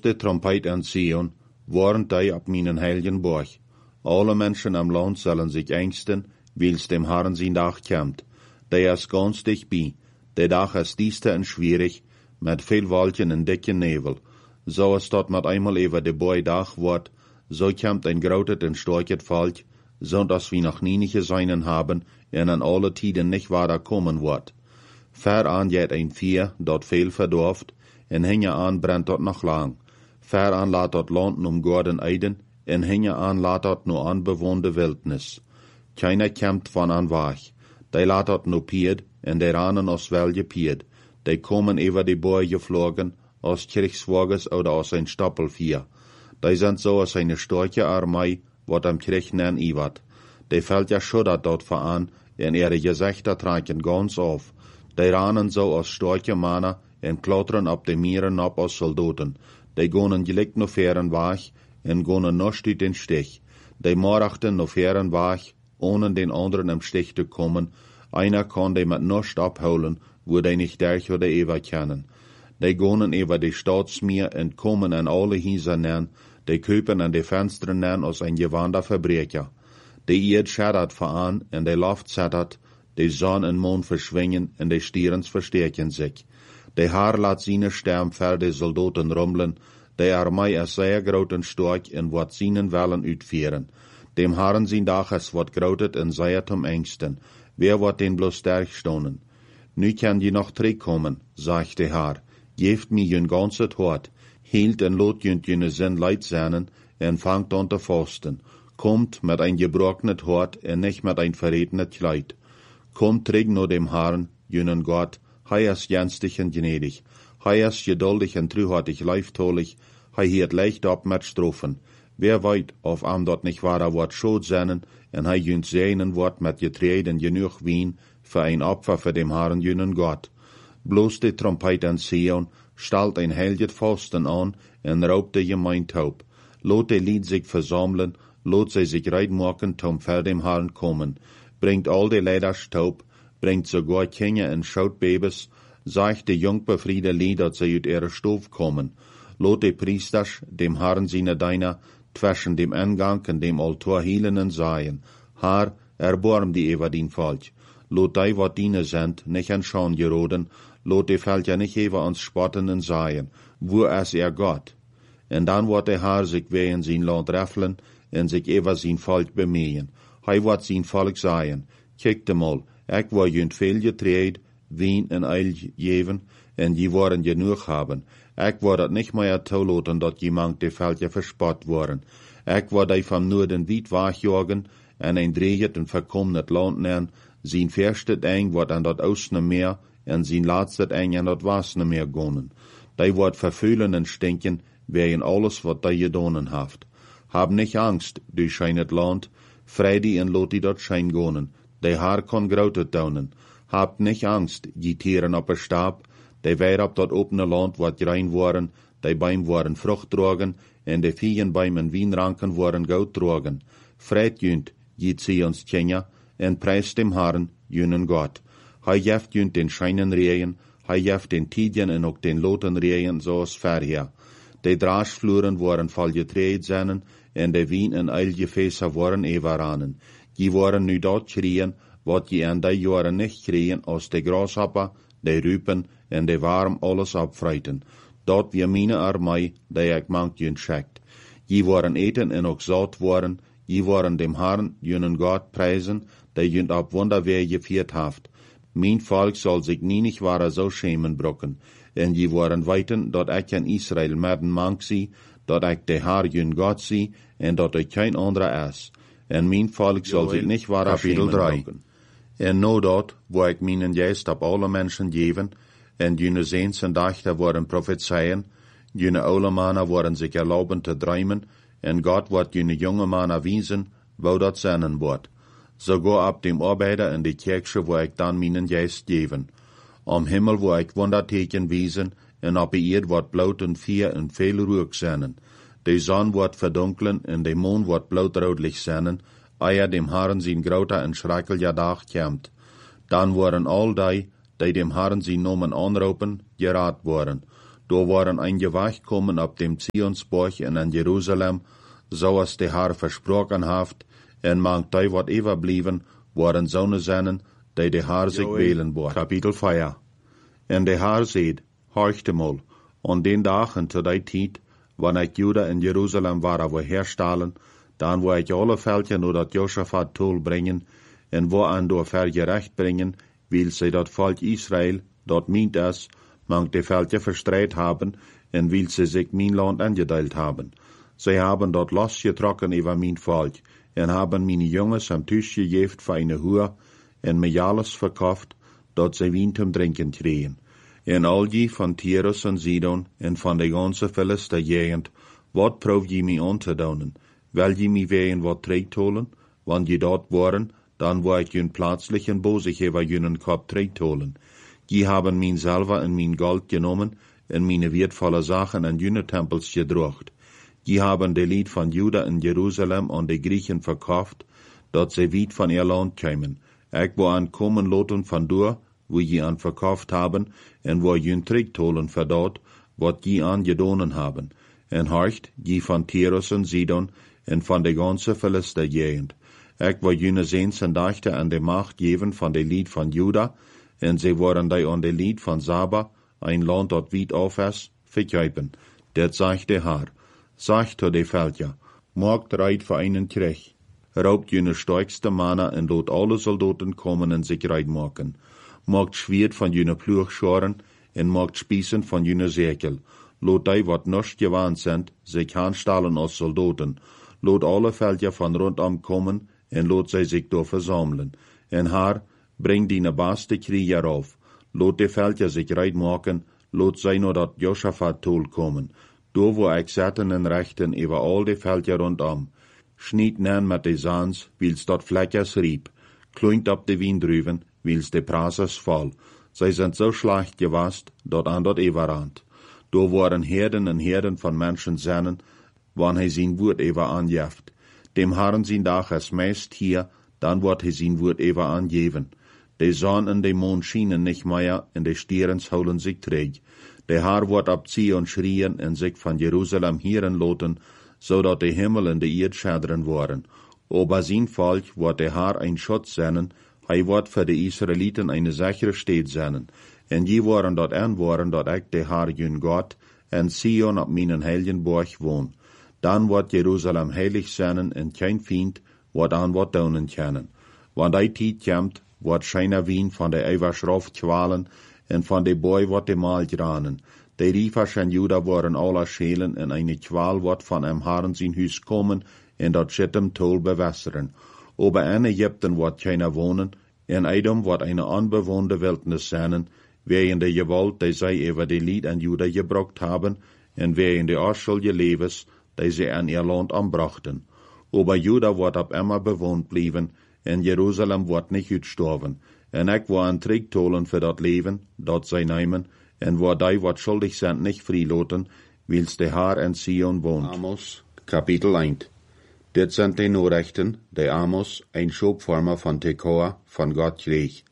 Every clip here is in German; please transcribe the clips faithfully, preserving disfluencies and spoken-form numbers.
de trompet aan Sion, warnt die op mijn heiligen borg. Alle mensen am land zullen zich ängsten, wils dem Herrn zijn dag komt. Der is ganz dichtbij. Der dag is dieste en schwierig, met veel wolken en dikke nevel. Zo is dat met eenmaal over de boy dag wordt, so komt ein grotet en storket Volk, so dass wir noch nie nicht gesehen haben, en an alle Tiden nicht weiter kommen wird. Ver an jet ein Vier, dort viel verdorft, en hinge an brennt dort noch lang. Ver an laat dort Land um Gordon Eiden, en hinge an laat dort nur anbewohnte Wildnis. Keiner kämmt von an wach. Die laat dort nur pied, en die ranen aus welge pied. Die kommen über die Boy geflogen, aus Kriegswagens oder aus ein Stoppelvier. Die sind so als eine starke Armee, wat am Krieg nen iwat. Die fällt ja schuddert dort voran, en ihre Gesichter tragen ganz auf. Die ranen so als starke Männer, en klottern ab de Mieren ab als Soldaten. Die gonen gelikt no feren wach, en gonen noch uit den Stich. Die morachten no feren wach, ohne den anderen im Stich zu kommen. Einer kann die mit noch abholen, wo die nicht durch oder ever kennen. Die gonen über die Staatsmeer en kommen an alle Häuser nen, die köpen an die Fenstern nen als ein gewander Verbrecher. Die Erd schattert voran en die Luft zattert, die Sonne und Mond verschwingen en die Stierens verstärken sich. Die Haar laat seine Stem ver die Soldaten rumblen, die Armee is sehr groot en stark en wat seinen Wellen uitvieren. Dem Herren zijn dag is wat grotet en sehr zum Ängsten. Wer wird den bloß sterk stonen? Nu kann je noch terugkommen, sagt der Herr. Geeft mir jün ganzet Hort, hielt en lot jünt jüne Sinn leid seinen, en fangt an te fasten. Kommt mit ein gebrochenet Hort en nicht mit ein verrätenet Kleid. Kommt träg no dem Herrn, jünen Gott, hei is jenstig en gnädig, hei is geduldig en truhartig leiftolig, hei hiert leicht ab mit Strophen. Wer weit, auf am dort nicht wahrer Wort schot seinen, en hei jünt seinen Wort mit getreden genug Wien, für ein Opfer für dem Herrn jünen Gott. Bloß die Trompet an Sion, stalt ein helget Fasten an, en raubt die Gemeinde taub. Lot die Lied sich versammeln, lot sie sich reitmachen, zum vor dem Herrn kommen. Bringt all die Leider taub, bringt sogar Kinder en Schautbabys, sagt die jungbefriede Lied, dass sie ut ihre Stof kommen. Lot die Priesters, dem Herrn seine Deiner, zwischen dem Eingang und dem Altar hielen und sagen, Herr, erbarm die über din Volk. Lot die, wat diene sind, nicht an Schauen geroden, lot die fällt ja nicht über ans Spotten und sagen, wo ist er Gott? En dann wird der Herr sich wehen sein Land räffeln und sich über sein Volk bemühen. Hei wird sein Volk sagen, kijkt mal, ich war jünt viel getreid, Wien en Eil geven, en die waren genug haben. Ich war dat nicht mehr toelaten, dat jemand die Völker verspott waren. Ich war die vom Norden weit wegjagen, en ein dreget en verkommet Land nehmen, sein verstet eng wat an dat Ostne Meer, en sein latstet eng an dat Wasne Meer gonnen. Die wat verfühlen en stinken, wegen alles wat die gedonen haft. Hab nicht Angst, du scheinet Land, Freidi en lot die dort schein gonnen, die Haar kon grautet daunen. Habt nicht Angst, die Tieren op der Stab, die weer op dat opene Land wat rein waren, die Beim waren Frucht drogen, en die Viegenbeim en Wienranken waren Goud drogen. Freit jünt, die Zions Kenya, en preist dem Herrn, jünen Gott. Hei jeft jünt den scheinen Rehen, hei jeft den Tidien en ook den loten Rehen, zoals verher. Die Draschfluren waren voll getreid seinen, en die Wien en Eilgefäßer waren everanen. Die waren nu dort schrien, wat je an die jaren nicht kregen als de Grashopper, de Rüpen en de Warm alles abfreiten. Dat wie meine Armee, die ik mank jün schickt. Je waren eten en ook zout waren, je waren dem Herrn, jünen Gott preisen, die jünt ab Wunderwehr geviert haft. Mein Volk soll sich nie nicht wahrer so schämen brocken. En je waren weiten, dat ik in Israel merden mank sie, dat ik de Herr jün Gott sie, en dat ik kein anderer is. En mijn Volk soll sich nicht wahrer schämen brocken. En no dat, wo ik meinen Geist op alle Menschen geven, en jene Seens en Dachter worden prophezeien, jene oude Mannen worden sich erlauben te träumen, en Gott wird jene junge Mannen wiesen, wo dat seinen wird. Sogar ab dem Arbeiter in die Kirche, wo ik dann meinen Geist geven. Am Himmel, wo ik Wunderteken wiesen, en op die Erd wordt bloot en vier en veel ruhig seinen. De Sonne wordt verdunkelen, en de Mond wordt blautroodlich seinen, eer dem Herrn sein grauter en schrecklicher Dag kämt. Dann waren all die, die dem Herrn sein Namen anroepen, geraad worden. Da waren eingewacht kommen ab dem Zionsborg in an Jerusalem, so als de Haar versprochen haft, en mangt die wat überblieben, waren zonen zennen, die de Haar sich wählen wordt. Kapitel vier. En de Haar seed, horchte mal, und den Dagen zu die Tijd, wanneer ik Juda in Jerusalem war, wo herstalen, dan wo ik alle Veldje nur dat Josaphat tool brengen, en wo an door vergerecht brengen, wil zij dat volk Israël, dat meent es, mangt de Veldje verstreit haben, en wil ze zich mijn land angedeeld haben. Zij haben dort losgetrokken over mijn volk, en haben meine jongens am Tisch gegeven voor eine Huur, en mij alles verkauft, dat zij wien zum Trinken kregen. En al die van Tyrus en Sidon, en van de ganze Philister-Gegend, wat proef je mij aan te doen? Wil je mij wegen wat terugtolen? Want je dat waren, dan wou ik jun plötzlich en bozig over junnen kop terugtolen. Je haben mijn zilver en mijn gold genomen, en mijn wertvolle Sachen an junne Tempels gedrocht. Je haben de Lied van Juda in Jerusalem an de Griechen verkauft, dat ze weit van ihr Land kämen. Ik wou an kommen loten van door, wo je an verkauft haben, en wo jun terugtolen voor dat, wat je an gedonen haben. En horcht, je van Tyrus en Sidon, en van de ganze Philister-Gegend. Ik wou junne zeens en dachte an de macht geven van de Lied van Juda, en ze worden die an de Lied van Saba, ein land dat weit auf is, verkuipen. Dat zegt de Haar. Sagt to de Veldja, maakt reit voor einen Krieg. Raubt junne sterkste Männer en lot alle Soldaten kommen en sich reit maken. Maakt Schwert van junne Ploegscharen en maakt Spießen van junne Säkel. Lot die wat nicht gewandt sind, sich aanstellen als Soldaten. Lot alle Veldja van rondom kommen en lot zij zich door versammeln. En Haar, bring die beste Krieger auf. Lot de Veldja sich reit maken, lot zij nur dat Josaphat tool komen. Do wo ik zetten en rechten over al de Veldja rondom. Schniet nen met de zans, wils dat vlekkers riep. Kluint op de windruven, wils de prazers val. Zij zijn zo slecht gewast, dat aan dat everand. Do waren herden en herden van mensen zennen, wanneer hij zijn woord even aanjeft. Dem Herren zijn dag is meest hier, dan wordt hij zijn woord even aangeven. De zon en de mond schienen nicht mehr, en de stierens houden zich terug. De Haar wordt op Zion schrien en zich van Jerusalem hieren loten, zodat de Himmel en de Erd schadderen worden. Ober zijn volk wordt de Haar ein Schutz zijn, hij wordt voor de Israëlieten eine sichere Stadt zijn. En je worden dat aanwoorden dat ik de Haar jun God, en Zion op mijn heiligen borg woon. Dan wordt Jerusalem heilig zijn en geen Feind wordt aan wat doen kunnen. Want die tijd komt, wordt scheiner wien van de Eiverschrof kwalen, en van de boy wordt de maal granen. De riefers en Juda worden alle schelen, en eine kwaal wordt van hem Herren zijn huis komen, en dat schittem tol bewässeren. Ober en Egypten wordt keiner wonen, en Edom wordt eine onbewoonde Wildnis zijn, wegen de gewalt die zij over de Lied en Juda gebrocht haben, en wegen de arschelje levens, die zij aan ihr Land anbrachten. Ober Juda wordt op immer bewoond blijven, en Jerusalem wordt niet uitsterven. En ik wil een terugtolen voor dat leven, dat zij nemen, en waar die wat schuldig zijn niet vrijloten, wils de Haar en Sion woont. Amos, kapitel één. Dit zijn de Nachrichten, die Amos, een Schopvormer van Tekoa, van God kreeg.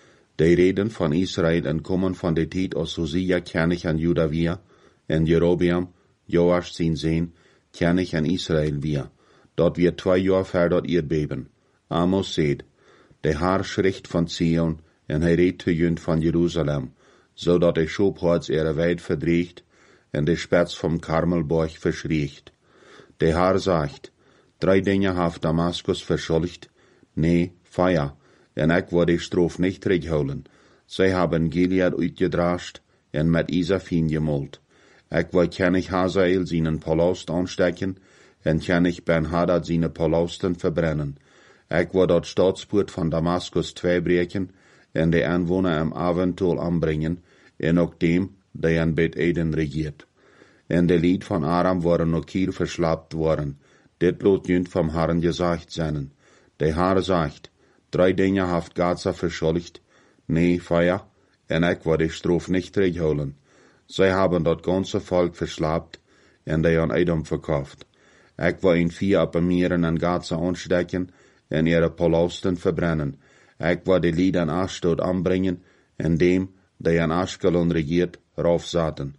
De reden van Israël en komen van de tijd als Hosea König aan Juda weer, en Jerobeam, Joas zijn zoon, König aan Israël weer. Dat weer twee jaar ver dat Erdbeben. Amos zegt, de Haar schricht van Zion, en hij reed te junt van Jeruzalem, zodat de Schophoorts ihre wijd verdreigt, en de spets vom Karmelborg verschriegt. De Haar zegt, drei Dinge heeft Damaskus verschuldigd, nee, feier, en ik wil de stroof niet terughouden. Zij hebben Gilead uitgedrascht, en met Isafin gemold. Ik wil König Hazael zijn Palast aanstecken, en König Ben-Hadad zijn Palasten verbrennen. Ik wil dat staatspoort van Damaskus tweebreken, en de aanwoner am avondtol aanbrengen, en ook dem, die aan Bet Eden regiert. En de lied van Aram worden ook hier verslapt worden. Dit lot junt vom Herren gezegd zijn. De Haar zegt, drei Dinge heeft Gaza verschuldigd, nee, feier, en ik wil de stroof niet terughouden. Zij hebben dat ganze volk verslapt, en die aan Edom verkauft. Ik wil in vier appemieren aan Gaza aanstecken, en ihre Palasten verbrennen. Ik wil de lied aan Ashdod aanbrengen, en dem, die aan Ashkelon regiert, raufzaten.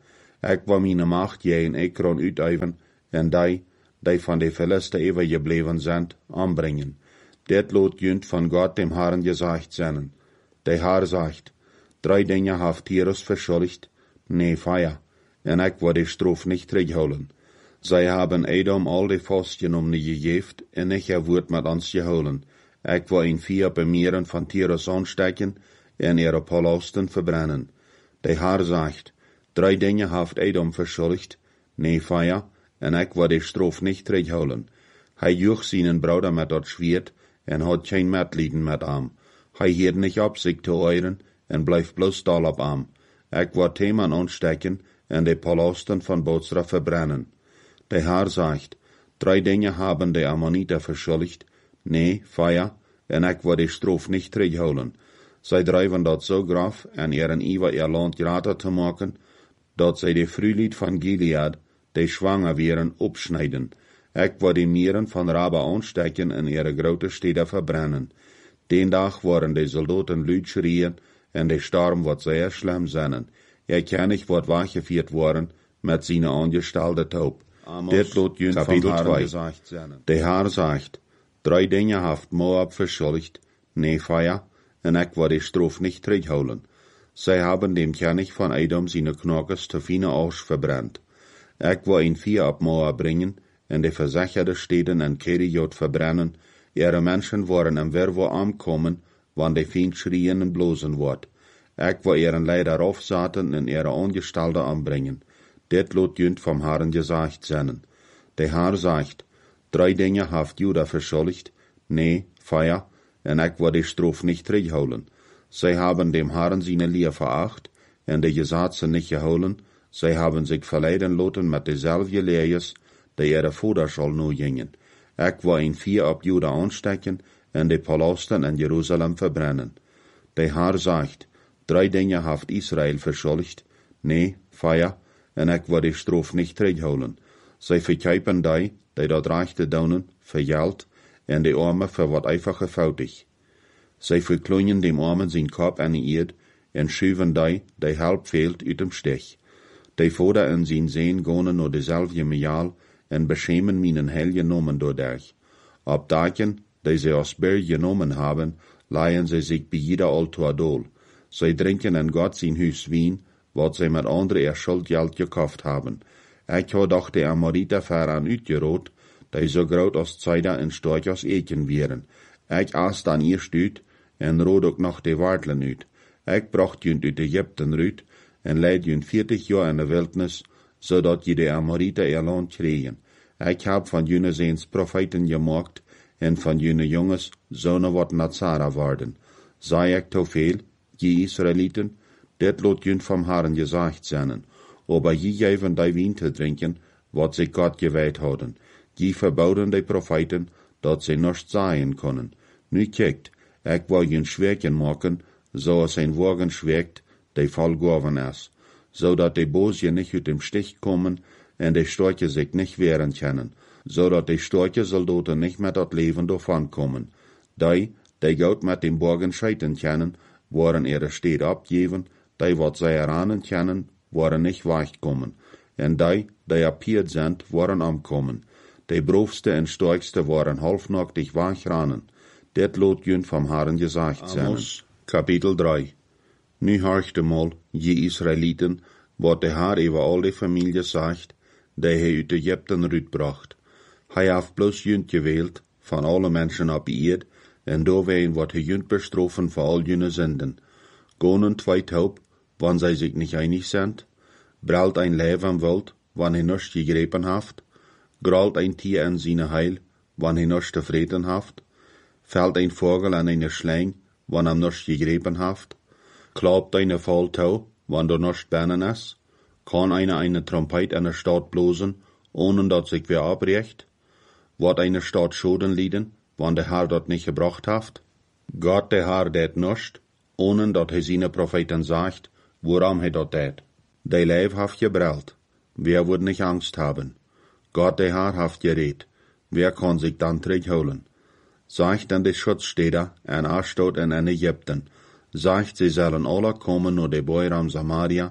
Ik wil mijn macht je in Ekron uitoefenen, en die, die van de Philister overgebleven zijn, aanbrengen. Dit lot junt van God dem Herrn gezegd zijn. De Herr zegt, drei dingen heeft Tyrus verschuldigd, nee, feier, en ik wil de straf niet terugholen. Zij hebben Edom al de vastgenomen gegeven, en ik heb woord met ons gehouden. Ik wil een vier bemieren van Tyrus aansteken, en ihre palasten verbrennen. De Herr zegt, drei dingen heeft Edom verschuldigd, nee, feier, en ik wil de straf niet terugholen. Hij joeg zijn broeder met dat zwaard, en had geen medelijden met hem. Hij hield niet op zich te euren, en blijft bloos dol op hem. Ik wil hem aansteken, en de palasten van Bozra verbrennen. De Herr zegt, drei dingen hebben de Ammonieten verschuldigd, nee, feier, en ik wil de straf niet terugholen. Zij drijven dat zo graf, en ihren iver ihr land grater te maken, dat zij de vrulied van Gilead, die schwanger wären, opsnijden. Ik wil de mieren van Raba aansteken en ihre grote steden verbrennen. Den dag worden de soldaten luid schreeuwen, en de storm wordt zeer schlimm zijn. Er kan niet wat weggevierd worden met zijn aangestelde taub. Dit lot junt van Herrn de Herr zegt, drei dingen heeft Moab verschuldigd, nee, feier, en ik wil de straf niet terugholen. Zij hebben dem König van Edom zijn knokkers te fine Asch verbrannt. Ik wil een vier op Moab brengen, en de verzekerde steden en Keriot verbrennen, ihre mensen worden en wervo aankomen, wanneer de Feind schreien en blozen wordt. Ik wil ihren Leider afzetten en ihre Angestellte aanbrengen. Dit lot junt vom Herrn gezegd zijn. De Herr zegt, drei dingen heeft Juda verschuldigd, nee, feier, en ik wil de straf niet terugholen. Zij hebben dem Herrn zijn Leer veracht, en de Gesetze niet gehouden, zij hebben zich verleiden laten met dezelfde leers, die ihre Voders al nu gingen. Ik wil een vier op Juda aansteken, en de palasten in Jeruzalem verbrennen. De Herr zegt, drei dingen heeft Israël verschuldigd, nee, feier, en ik wil de straf niet terugholen. Zij verkuipen die, die dat rechte doen, voor geld, en de armen voor wat einfache foutig. Zij verkleinen dem armen zijn kop aan de eerd, en schuiven die, die help fehlt, uit dem stich. De vader en zijn zeen gaan naar dezelfde mejaal, en beschämen mijn heilige nomen doordat. Op dagen, die zij als berg genomen hebben, leihen zij zich bij jeder altaar dool. Zij drinken in God zijn huis wien, wat zij met andere er schuldgeld gekocht hebben. Ik had doch de Amoriter veraan uitgerood, die zo groot als Zeider en storch als Eken wären. Ik aas dan eerst uit, en rood ook nog de Wartlen uit. Ik bracht junt uit Egypten uit, en leid junt veertig jaar in de wildnis, zodat je de Amoriter ihr land kregen. Ik heb van jene zeens profeten gemaakt, en van jene jongens zonen wat Nazara worden. Zei ik te veel, je Israëlieten, dit lot junt vom Herrn gezegd zijn. Aber je geven die wien te drinken, wat zij God gewijd hadden. Je verboden de profeten, dat zij nichts zeggen kunnen. Nu kijkt, ik wil je schwerken maken, zoals een wagen schwerkt, die volgehoven is, zodat de boze niet uit dem Stich komen, en de storche zich niet wehren können, zodat de storche soldaten niet met dat leven davon komen. Die, die goud met dem Borgen scheiten können, worden ihre Städte abgeven, die wat zij eranen können, worden nicht wegkommen, en die, die appiert sind, worden ankommen. De broofste en sterkste worden halfnacktig wegrennen. Dit lot junt vom Herrn gezegd zijn. Amos, kapitel drei. Nu horchte mal, je Israëlieten, wat de Herr over al de familie zegt, die hij uit Egypten uitbracht. Hij heeft bloos junt gewählt, van alle mensen op eerd, en doorween wordt hij junt bestroffen voor al jene zinden. Gonen twee taub, wann zij zich niet einig sind, bralt ein Leib am Wild, wann hij nichts gegrepen haft, gralt ein Tier in seine Heil, wann hij nichts tevreden haft, fällt ein Vogel an eine Schleing, wann am nichts gegrepen haft, klappt eine Falltau, wann du nichts bennen is, kann einer eine Trompet in der Stadt blosen, ohne dat sich wer abrecht, wird eine Stadt Schoden lieden, wann der Herr dort nicht gebracht haft, Gott der Herr det nichts, ohne dat hij seine Propheten sagt, woran hij dat deed. De Leib haft gebrellt, wer wird nicht Angst haben? Gott der Herr haft geredet, wer kann sich dann terugholen? Sagt an de Schutzstädter en Ashdod en en Ägypten, sagt sie sollen alle kommen nur de Boer am Samaria,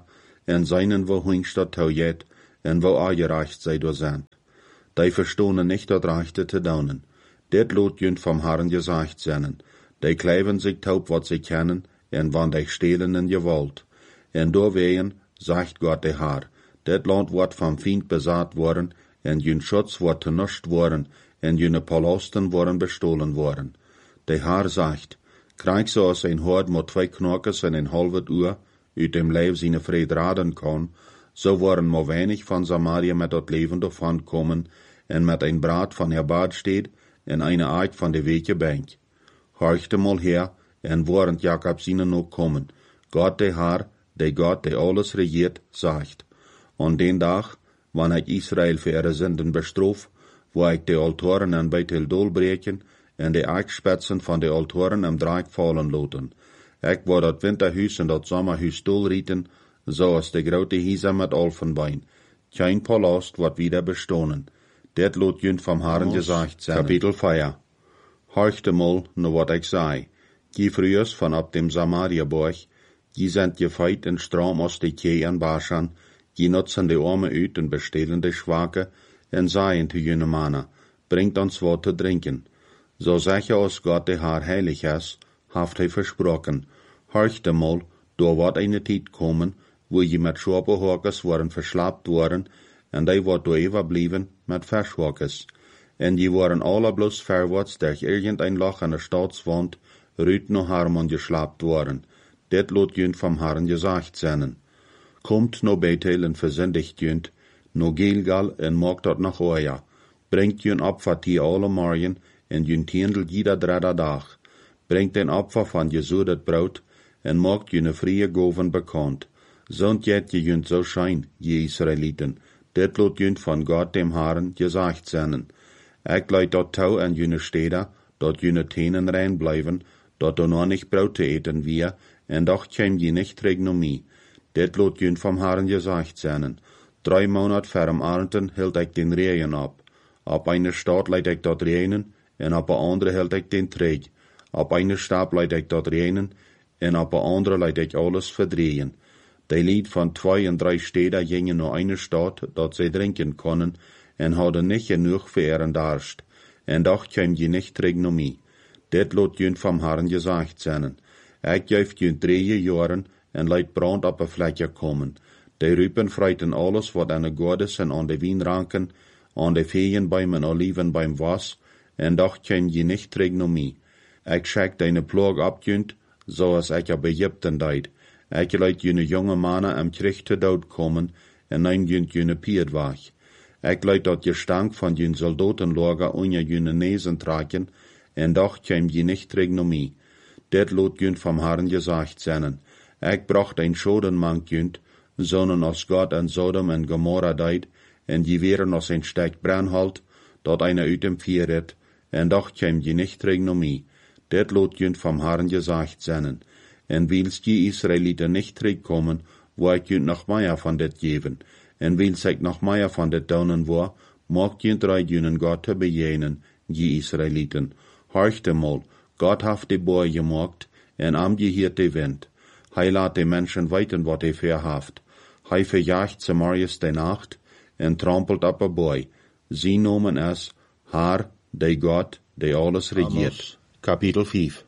en seinen wo hingst dat touwjet, en wo aangereicht zij door zijn. Die verstonen nicht dat rechte te daunen. Dit lot junt vom Herrn gesagt zijn. Die kleven sich taub wat sie kennen, en wann die stehlen in gewalt. En doorwegen, sagt Gott de Herr, dit land wordt vom Feind besaat worden, en jun Schutz wordt tenuscht worden, en june Palasten worden bestohlen worden. De Herr sagt, krijg zoals een hord met twee knokjes en een halve uur uit dem Leib seine vrede raden kan, so worden maar weinig van Samaria met dat leven davon kommen, en met een braad van haar bad steht, en eine Eid van de weke bank. Horchte mal her, en warend Jakob seine nog kommen. Gott de Herr, de Gott, de alles regiert, sagt, an den Tag, wann ich Israel für ihre Sünden bestraf, wo ich die Altoren an Bethel dolbreken, en de Eichspätzen van de Altoren am Dreieck fallen loten. Ich wo dat Winterhuis en dat Sommerhuis dolrieten, so als de grote Hiese met Alfenbein. Kein Palast wordt wieder bestonen. Dit lot junt vom Herrn gesagt zijn. Kapitel vier. Horchte mal, no wat ich sei. Die frühers von ab dem Samaria-Borg, die sind gefeit en Strom aus de Kee en Baschan, die nutzen de Arme uit en bestelen de Schwache, en seien te jene Mana, bringt ons wat te drinken. So sicher als Gott de Herr heilig is, haft hij versprochen. Horchte mal, da wird eine Zeit kommen, wo je met Schapenhakers worden verslapt worden, en die wordt door overblijven met Verschhakers. En die worden alle bloos verwaarts durch irgendein Loch an der Staatswand, rüt no Harmon geschlapt worden. Dit lot junt vom Herrn gesagt zijn. Kommt no Bethel en versündigt junt, no Gilgal en maakt dat nach Oja. Bringt jun Opfer die alle morgen, en jun tiendel jeder derde dag. Bringt den Opfer van gesudet Brot, en maakt june vrije goven bekend. Zond jet je junt zo schein, je Israeliten. Dit lot junt van Gott dem Herrn gesagt zijn. Ik leid dat touw en june steden, dat june tenen rein blijven, dat er nog nicht Brot te eten wir, en doch käm je nicht Regnomie. Dit lot junt vom Herrn gesagt zijn. Drei Monat vorm Ernten hield ik den Regen ab. Op eine Stadt leid ik dat Regen, en op een andere hield ik den Träg. Op eine Stab leid ik dat Regen, en op een andere leid ik alles verdrehen. Die Lied van zwei en drei Städten gingen nur eine Stadt, dat zij drinken konnen, en hadden nicht genug für ihren Darst. En doch käm je nicht Regnomie. Dit lot junt vom Herrn gesagt zijn. Ik geef junt drie jaren, en leid brand op een vlekje komen. Die Rüpen freiten alles, wat aan de Godes en aan de Wienranken, aan de Feenbäumen, Olivenbäum was, en doch käm je nicht Regnomie. Ik schek deine Plog abjunt, zoals ik op Egypten deed. Ik leid jene jonge mannen am Krieg te dood komen, en nein junt jene Piet wach. Ik leid dat je stank van jene Soldatenlager onder jene Nesen traken, en doch käm je nicht Regnomie. Dit lot junt vom Herrn gesagt zijn. Ik bracht ein Schodenmank junt, zonen als Gott en Sodom en Gomorra deed, en die wären als ein Steck Brennhalt, dat eine uit dem Vieret, en doch käm je nicht Regnomie. Dit lot junt vom Herrn gesagt zijn. En willst die Israeliten nicht terugkommen, wo ik junt noch mehr von dit geven, en willst ik noch mehr von dit daunen wo, mag junt drei junen Gott te bejenen, die Israeliten. Horchte mal, Gott haft de Boy gemacht, en am je hier de Wind. Hij laat de Menschen weten wat hij verhaft. Hij verjaagt Samarias de Nacht, en trampelt op een boy. Sie nomen es, Haar, de God, de alles regiert. Kapitel vijf.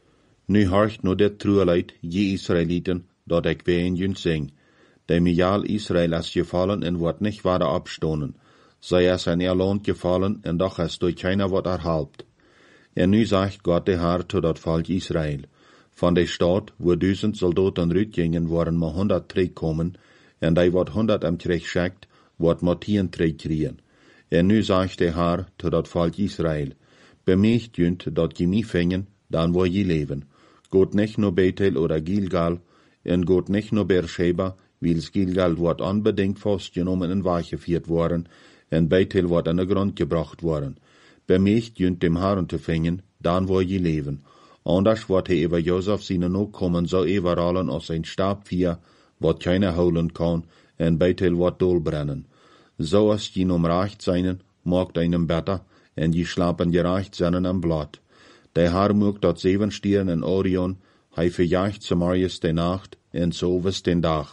Nu horcht no dit trueleid, je Israeliten, dat ik ween junt zing. De mijal Israel is gevallen en wordt nicht weiter abstonen. Zij is in ihr Land gefallen en doch is durch keiner wat erhalbt. En nu sagt Gott de Herr zu dat Volk Israel. Van de Stadt, wo duizend Soldaten rütgingen, waren maar honderd terugkommen, en die wat honderd am Krieg schickt, wordt maar tien terugkriegen. En nu sagt de Herr zu dat Volk Israel. Bemerkt junt, dat je mij vingen, dan wo je leven. Geht nicht nur Bethel oder Gilgal, en geht nicht nur Beersheba, wils Gilgal wordt unbedingt vastgenommen en weggeführt worden, en Bethel wordt aan de grond gebracht worden. Bemerkt junt dem Herrn te vingen, dan wo je leven. Anders wordt hij over Josef zijn nog komen zo overallen als een Stabvier, wat keiner holen kan, en Bethel wordt dolbrennen. Zo als je om recht zijn, maakt einem beter, en die slapen gerecht zijn am Blatt. De Herr maakt dat zeven stieren en Orion, hij verjaagt Samarias de Nacht, en Soves den Dag.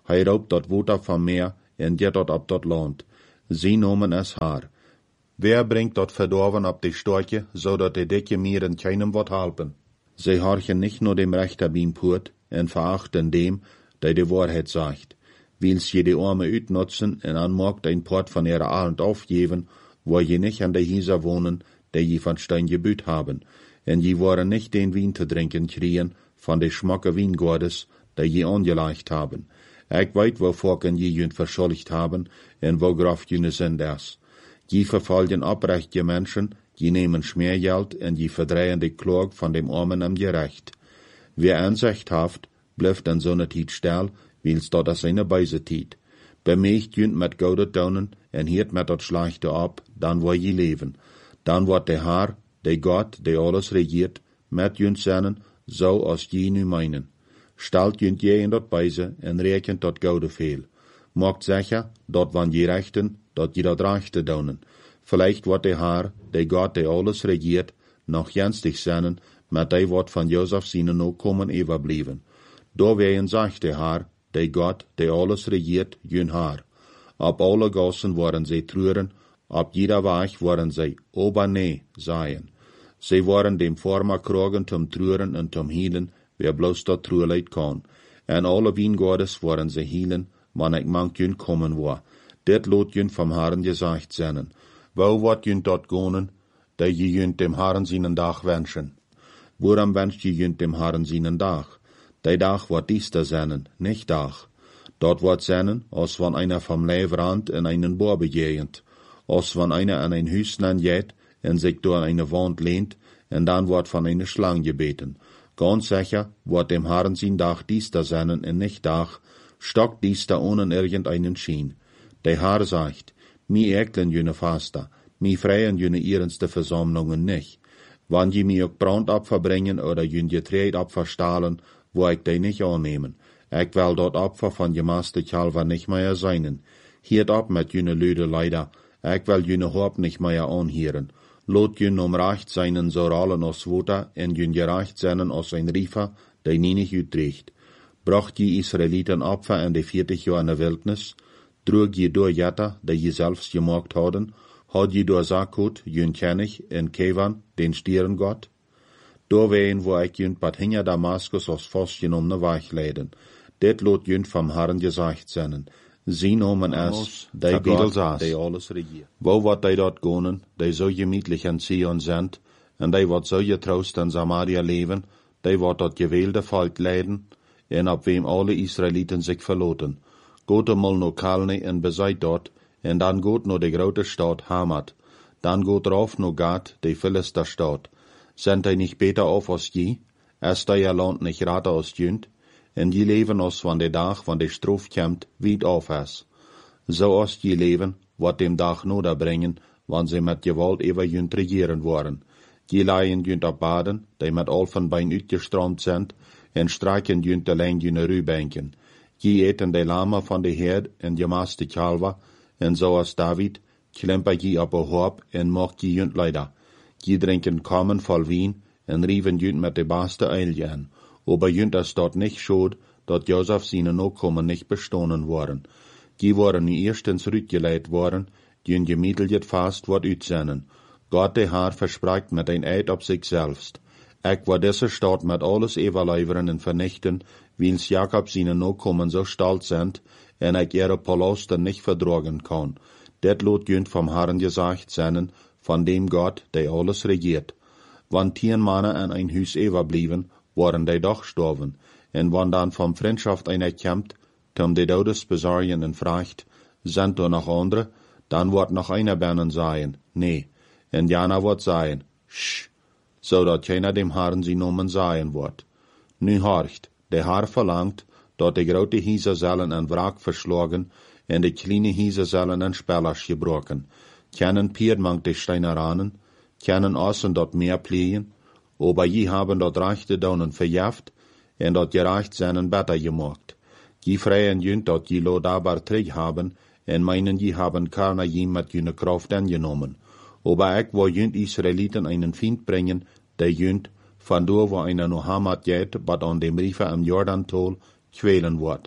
Hij roopt dat water van meer en jet dat op dat land. Sie nomen es haar. Wer bringt dat verdorven op die stortje, zodat de dikke mieren keinem wat helpen? Zij horchen nicht nur dem Rechter beim Purt en verachten dem, der die Wahrheit sagt. Wils je die Arme uitnutzen en anmogt ein Port von ihrer Arend aufgeben, wo je nicht an der Hieser wohnen, der je von Stein gebüht haben, en je waren nicht den Wien zu trinken kriegen von de schmocke Wiengordes, der je angeleicht haben. Ich weet wo Volken je jünt verschuldigt haben, en wo graf jüne sind das. Je verfolgen oprechte Menschen, je nehmen Schmiergeld en je verdrehen die Klog von dem Armen am Gerecht. Wer Ansicht haft, bleibt an so ne Tiet still, wils dat as eine Beise Tiet. Bemeegt jünt met goudet daunen en hiert met dat Schlechte ab, dan wo je leven. Dan wordt de Haar, de Gott, de alles regiert, met jünt sennen, so als je nu meinen. Stalt jünt je in dat Beise en rekent dat goude veel. Mogt sicher, dat wann je rechten, dat je dat rechte daunen. Vielleicht wordt de Haar, de Gott, de alles regiert, noch jenstig sennen, met de wordt van Josef zijn Nachkommen overbleven. Door ween zegt de Haar, de Gott, de alles regiert, jün Haar. Op alle gassen worden zij treuren, op jeder Weg worden zij ober-nee seien. Zij worden dem Former krogen zum treuren en zum hielen, wer bloß dat trueleid kan. En alle Wiengordes worden zij hielen, wann ik mank jün kommen war. Dit lot jün vom Herrn gesagt sennen. Wo wat jün dort gonen, da je jün dem Herrn seinen Dag wünschen? Woran wünscht je jün dem Herrn seinen Dag? Der Dag wordt diester sennen, nicht Dag. Dort wordt sennen, als wann einer vom Leivrand in einen Bohr begehend, als wann einer an ein Hüslein geht en sich door eine Wand lehnt, en dann wordt von einer Schlange gebeten. Ganz sicher wordt dem Herrn sein Dag diester sennen en nicht Dag, stock diester ohne irgendeinen Schien. Der Herr sagt, mi eklen jüne Faster, mi freien jüne ihrenste Versammlungen nicht. Wann je mi ook Brandopfer bringen oder jün Getreidopfer stahlen, wo ich die nicht annehmen. Ich will dort Opfer von gemaste Kalver nicht mehr seinen. Hiert ab mit jüne Lüde leider. Ich will jüne Haupt nicht mehr anhieren. Lot jün um recht seinen so rollen aus Wutter en jün gerecht seinen aus ein Riefer, der nie nicht utrecht. Bracht je Israeliten Opfer in de vierzig Jahr in der Wildnis, trug je door Jetta, der je selbst gemacht hadden, had je door Sakut, jün König, en Kevan, den Stierengott. Door ween wo ik jünt bad hinger Damaskus aus Fosschen um ne Weich leiden. Dit lot jünt vom Herrn gesagt sennen. Sie nomen es, die Gott, die alles regiert. Wo wat die dort gonen, die so gemütlich in Zion sind, en die wat so getrost in Samaria leben, die wat dat gewählte Volk leiden, en ab wem alle Israeliten sich verloten. Geht mal no Kalne en beseit dort, en dan geht no de grote Stadt Hamat. Dan geht rauf no Gad, de Philister Stadt. Sind die nicht beter auf als je? Ist der Land nicht rater als jünt? En die leven als van de dag van de strof komt, weit auf es. So als die leven, wat dem Dag noder brengen, wann sie met Gewalt über jünt regieren worden. Die leien jünt op baden, die met al van bein uitgestroomd sind, en streiken jünt alleen jüne Rübenken. Die eten de lama van de herd en gemaste kalver, en so als David, klemper je op een hoop en mocht je jünt leider. Die drinken kommen voll Wien en rieven jünt met de beste eilje an. Aber jünt es dort nicht schuld, dat Josef seine Nachkommen nicht bestohlen worden. Die waren nie erstens rütgeleit worden, die gemittelt fast wort uitsennen. Gott de Haar verspricht mit ein Eid op sich selbst. Ich war diese Stadt mit alles überleiveren und vernichten, wils Jakob seine Nachkommen so stolz sind, en ich ihre Palaste nicht verdrogen kann. Det lot jünt vom Herrn gesagt sennen, von dem Gott, der alles regiert. Wann tien Männer an ein Hüs überblieben, waren die doch gestorben, en wann dann vom Freundschaft einer kämmt, tom die Todes besorgen en fragt, sind da noch andere, dann wird noch einer bernen sein, nee, en jana wird sein, sch, so dat keiner dem Herrn sie nomen sein wird. Nu horcht, der Herr verlangt, dat die grote Hieser sollen en Wrack verschlagen, en die kleine Hieser sollen en Spellers gebrochen. Kennen Piedmank die Steineranen, kennen außen dort mehr pflegen, aber je haben dort rechte Daunen verjaft, en dort gerecht seinen Better gemacht. Je freien jünt dort je lo dabar trig haben, en meinen je haben keiner je mit jüne Kraft angenommen. Aber ich wo jünt Israeliten einen Find bringen, der jünt, von do wo einer no Hamat geht, bad an dem Riefer am Jordan-Tol, quälen wird.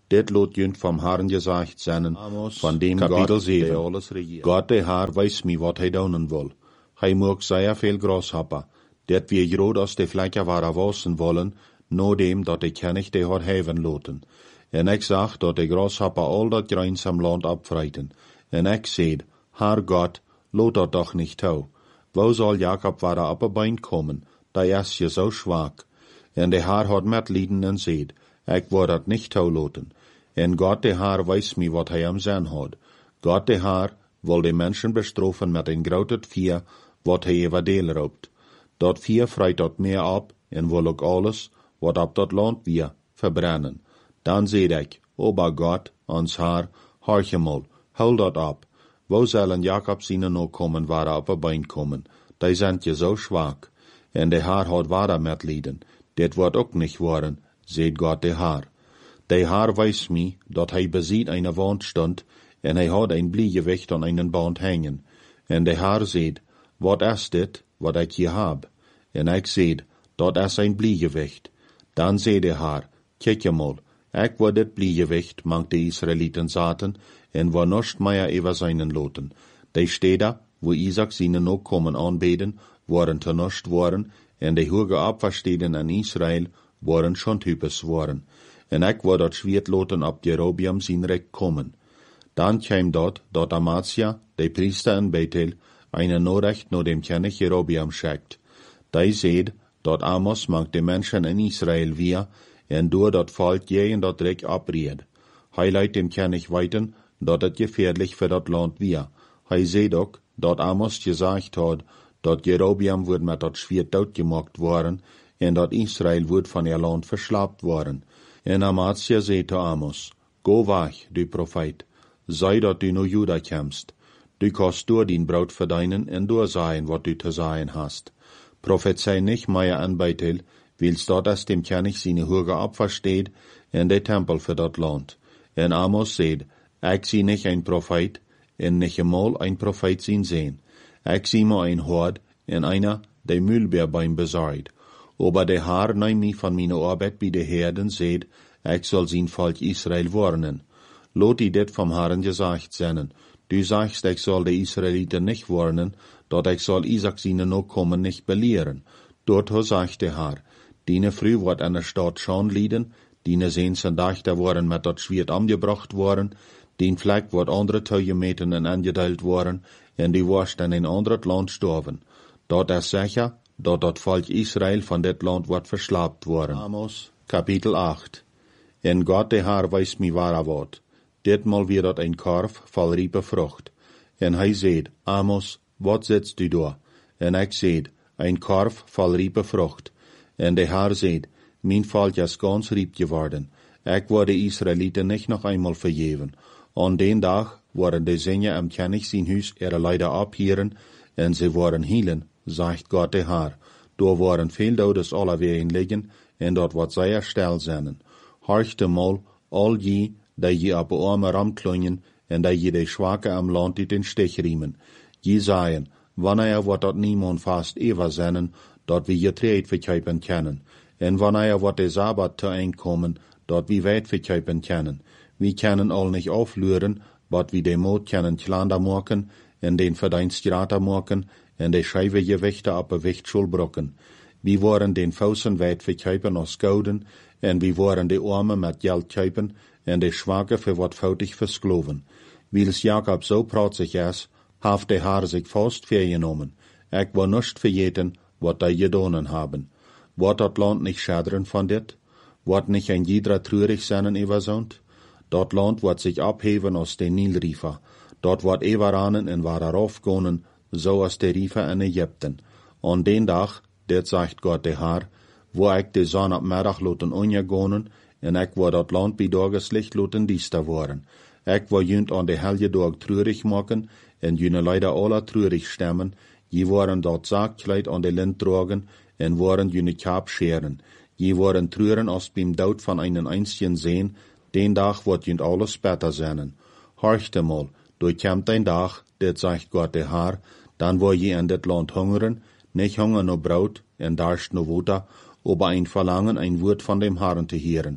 Det lot jünt vom Herrn gesagt seinen, von dem Kapitel sieben. Gott der Herr weiß mi, wat hij doen wil. Hij mag sehr viel Grashopper, det wir grod aus de Flecker waren wassen wollen, no dem, dat ik kennig de hat heven loten. En ik zag, dat de Grashopper al dat Greins am Land abfreiten. En ik zeid, Herr Gott, lot dat doch nicht tau. Wo soll Jakob waren op een bein kommen, da is je so schwach. En de Herr hat metlieden en zeid, ik word dat nicht tau loten. En Gott de Herr weiß mi, wat hij am zijn had. Gott de Herr wil de mensen bestrofen met een groot vier, wat hij everdeel roopt. Dat vier freit dat meer op, en wil ook alles, wat op dat land weer, verbrennen. Dan zeid ik, Ober Gott, ons Herr, horche mal, hou dat op. Wo zullen Jakob zijn nog komen, waar op een bein komen? Die zijn je zo schwach. En de Herr had ware metlieden. Dit wordt ook niet worden, zeid Gott de Herr. De Herr weiß mi, dat hij beziet eine Wand stond, en hij had een bliegewicht aan einen band hangen. En de Herr zeid, wat is dit, wat ik hier heb? En ik zeid, dat is een bliegewicht. Dan zei de Herr, kijk je mal, ik word dit bliegewicht, mank de Israeliten zaten, en war nost meer over seinen loten. De steden, wo Isaac seine nog komen aanbeden, waren te nost worden, en de hoge Abversteden in Israel waren schon types worden. En ik word dat schwiert loten op Jerobiam zijn rek komen. Dan kwam dat, dat Amasia, de priester in Bethel, eine Nachricht no dem König Jerobiam schickt. Die zeid, dat Amos mag de mensen in Israel weer, en door dat volk jeden dat rek abried. Hij leidt dem König weiten, dat het gefährlich für dat land weer. Hij zeid ook, dat Amos gesagt had, dat Jerobiam wordt met dat schwiert doodgemaakt worden, en dat Israel wordt van ihr land verslapt worden. En Amasia zei te Amos, Go weg, du Prophet, sei dat du no Juda kämst. Du kannst door din Braut verdienen en doorzagen wat du te sagen hast. Prophezei nicht mehr an Bethel, wils dort as dem König seine Hürge abversteht, en de Tempel für dat land. En Amos seid, ik zie nicht ein Prophet, en nicht einmal ein Prophet zien sehen. Ik zie maar ein Hord, en einer, de Mühlbeer beim besorgt. Aber der Herr neem mi van meine Arbeit bij de Herden, seht, ik zal zijn Volk Israel warnen. Lot die dit vom Herrn gesagt sennen. Du sagst, ich soll die Israeliten nicht warnen, dort ich soll Isaac seine Nachkommen nicht belehren. Dort sagt der Herr, diene früh wird an der Stadt schon lieden, diene sehnsen Dächter worden mit dat Schwert angebracht worden, den Fleck wird andere Teugemeten en angeteilt worden, en die warst in ein anderes Land storven. Dort ist sicher, dort dat Volk Israel von dit Land wird verslapt worden. Amos, Kapitel acht. En Gott der Herr weiß mi wahrer Wort. Ditmal wird dat ein Korf voll riepe Frucht. En hij zeid, Amos, wat sitzt du da? En ik zeid, ein Korf voll riepe Frucht. En de Herr zeid, mijn volk is ganz riep geworden. Ik word de Israeliten nicht noch einmal vergeven. An den Tag worden de Sinje am König zijn huis ihre Leider abhieren, en sie worden hielen, sagt Gott de Herr. Door worden veel Dodes allerwegen liggen, en dort wordt zeer stil zijn. Horchte mal, al je, die je op de arme ram klungen, en die je de Schwache am Land in den Stich riemen. Je sagen, wanneer wordt dat niemand vast ever zijn, dat we je treed verkuipen kennen. En wanneer wordt de Sabbat te einkomen, dat we weit verkuipen kennen. We kennen al nicht auflüren, wat we de moed kennen klander maken, en den verdienst grater maken, en de scheive gewichte op een wichtschul brokken. We worden den Fausen weit verkuipen als gouden, en we worden de armen met geld kuipen, en de Schwache für wat foutig verskloven. Wils Jakob so pratzig is, haft de Herr sich vast vergenomen. Ik wil nicht vergeten, wat die gedonen haben. Wordt dat land nicht schaderen van dit? Wordt nicht ein jeder treurig sein übersont? Dat land wordt sich abheben aus den Nilriefer. Dort wordt everanen en waar aufgonen, so als de Riefer in Ägypten. An den Tag, dit sagt Gott de Herr, wo ik de zon op middag loten onjegonen, en ik wil dat land bij dageslicht loten diester worden. Ik wil junt aan de helge dag treurig maken, en june leider alle treurig stemmen, je worden dat Zaakkleid aan de lint dragen, en worden june kaap scheren. Je worden treuren als beim dood van einen einstigen sehen, den Dag wordt junt alles beter zijn. Horchte mal, durchkämmt ein Dag, dit sagt Gott de Herr, dan wil je in dit land hungeren, nicht hunger no Braut, en darst no Water, aber ein Verlangen, ein Wort von dem Herrn zu hören.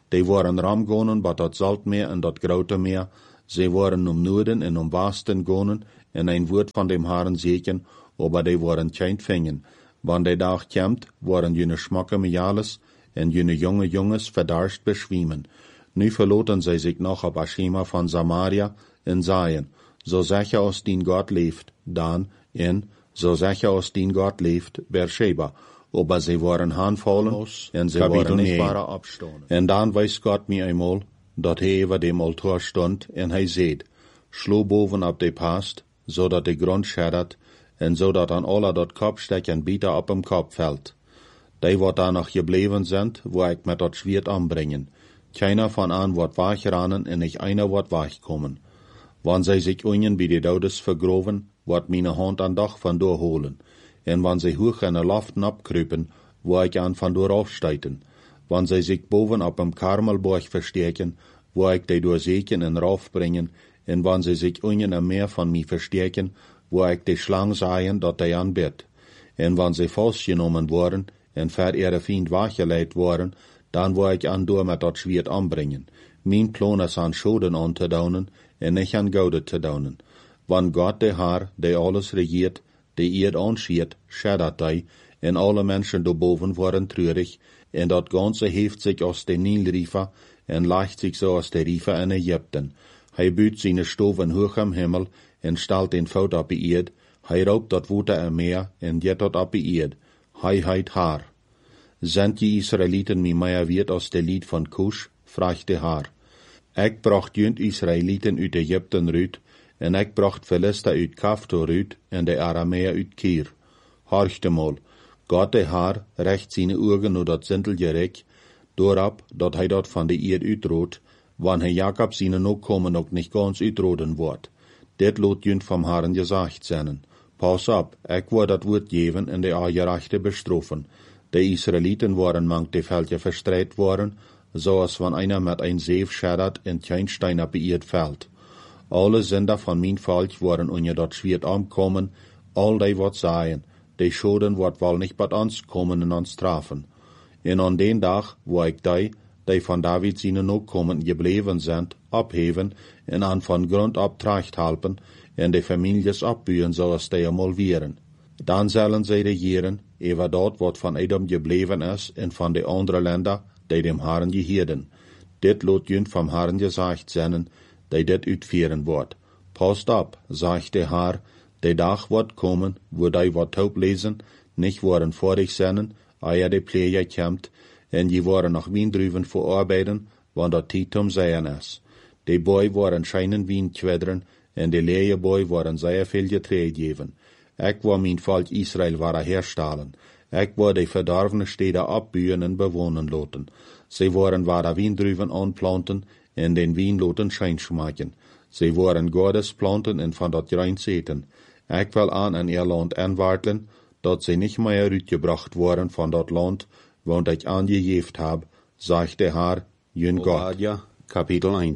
Die waren ramgonen, bij dat Saltmeer en dat grote meer. Ze waren om Noorden en om Westen gonen, en een woord van dem Herrn zeker, aber die waren geen vingen. Wann der dag komt, waren jene schmakke Mijales en jene jonge jongens verdarscht beschwiemen. Nu verloten zij zich nog op Ashima van Samaria en zeiden, zo zeg je als dien God leeft, dan, en, zo zeg je als dien God leeft, Beersheba. Aber sie waren aanvallen en ze waren niet waren opstonden. En dan wees God mij eenmaal, dat hij over dem altaar stond, en hij zeid, slo boven op de past, zodat de grond scheddert, en zodat aan alle dat kopstek en bieter op hem kop valt. Die wat daar nog gebleven zijn, wo ik met dat zwierd aanbrengen. Keiner van aan wordt wegrennen en niet einer wordt wegkomen. Wann zij zich unien bij de doodes vergroven, wordt mijn hand aan dag van doorholen. En wann zij hoog in de loften opkruipen, wo ik aan van door afstuiten. Wann zij zich boven op een Karmelborg versteken, wo ik die doorzeken en rauf brengen. En wann zij zich unien en meer van mij versteken, wo ik de slang zaaien dat die aanbidt. En wann zij vastgenomen worden, en ver ihre Feind weggeleid worden, dan wil ik aan door met dat zwierd aanbrengen. Mijn plan is aan Schoden aan te dounen, en niet aan gouden te dounen. Wann God de Heer, die alles regiert, die eerd aanschiet, scheddert hij, en alle mensen daarboven worden treurig, en dat ganze heeft zich als de Nilriefer, en legt zich zo als de Riefer in Egypten. Hij buurt zijn stoven hoog am Himmel, en stelt den Fout op de eerd, hij roopt dat water en meer, en jet dat op de eerd. Hij heit haar. Zijn die Israëlieten mij meer weet als de lied van Kush, vraagt de haar. Ik bracht junt Israëlieten uit Egypten uit, en ik bracht Philister uit Kaftor uit, en de Arameer uit Kier. Horchte mal, God de haar recht zijn ogen naar dat zintelje rek, doorop dat hij dat van de eerd uitroot, wanneer Jacob zijn opkomen ook niet ganz uitroden wordt. Dit lot junt vom Herrn gezegd zijn. Pas op, ik word dat woord geven en de aangerechte bestroffen. De Israëlieten waren mank de veldje verstrijd worden, zoals van einer met een zeef scheddert en geen stein op het veld. Alle zinder van mijn volk waren onder dat zwierd aankomen, al die wat zeien, de schoden wordt wel niet bij ons komen en ons strafen. En aan den dag, wo ik die, die van David zijn opkomen gebleven zijn, opheven en aan van grond op tracht helpen, en de families opbuien zoals die eenmaal wieren. Dan zullen zij regieren, over dat wat van Edom gebleven is, en van de andere landen, die dem Herrn gehielden. Dit lot junt vom Herrn gezegd zijn, die dit uitvieren wordt. Past op, zegt de Heer, de dag wordt komen, wo die wat taub lezen, niet worden vorig zijn, eer de pleger komt, en die worden nog wien druven verarbeiden, want dat tijd om zijn is. De boy worden schijnen wien kwedderen, en de leie boy worden zeer veel getreed geven. Ik wil mijn volk Israël waren herstellen. Ik wil de verdorvene steden opbuien en bewonen laten. Ze worden waren wiendruven aanplanten en den wien laten schijnschmaken. Ze worden Gottes planten en van dat rein zeten. Ik wil aan in ihr land aanwartelen, dat ze niet meer uitgebracht worden van dat land, want ik aangegeven heb, zegt de Heer, jun God. Obadja, kapitel één.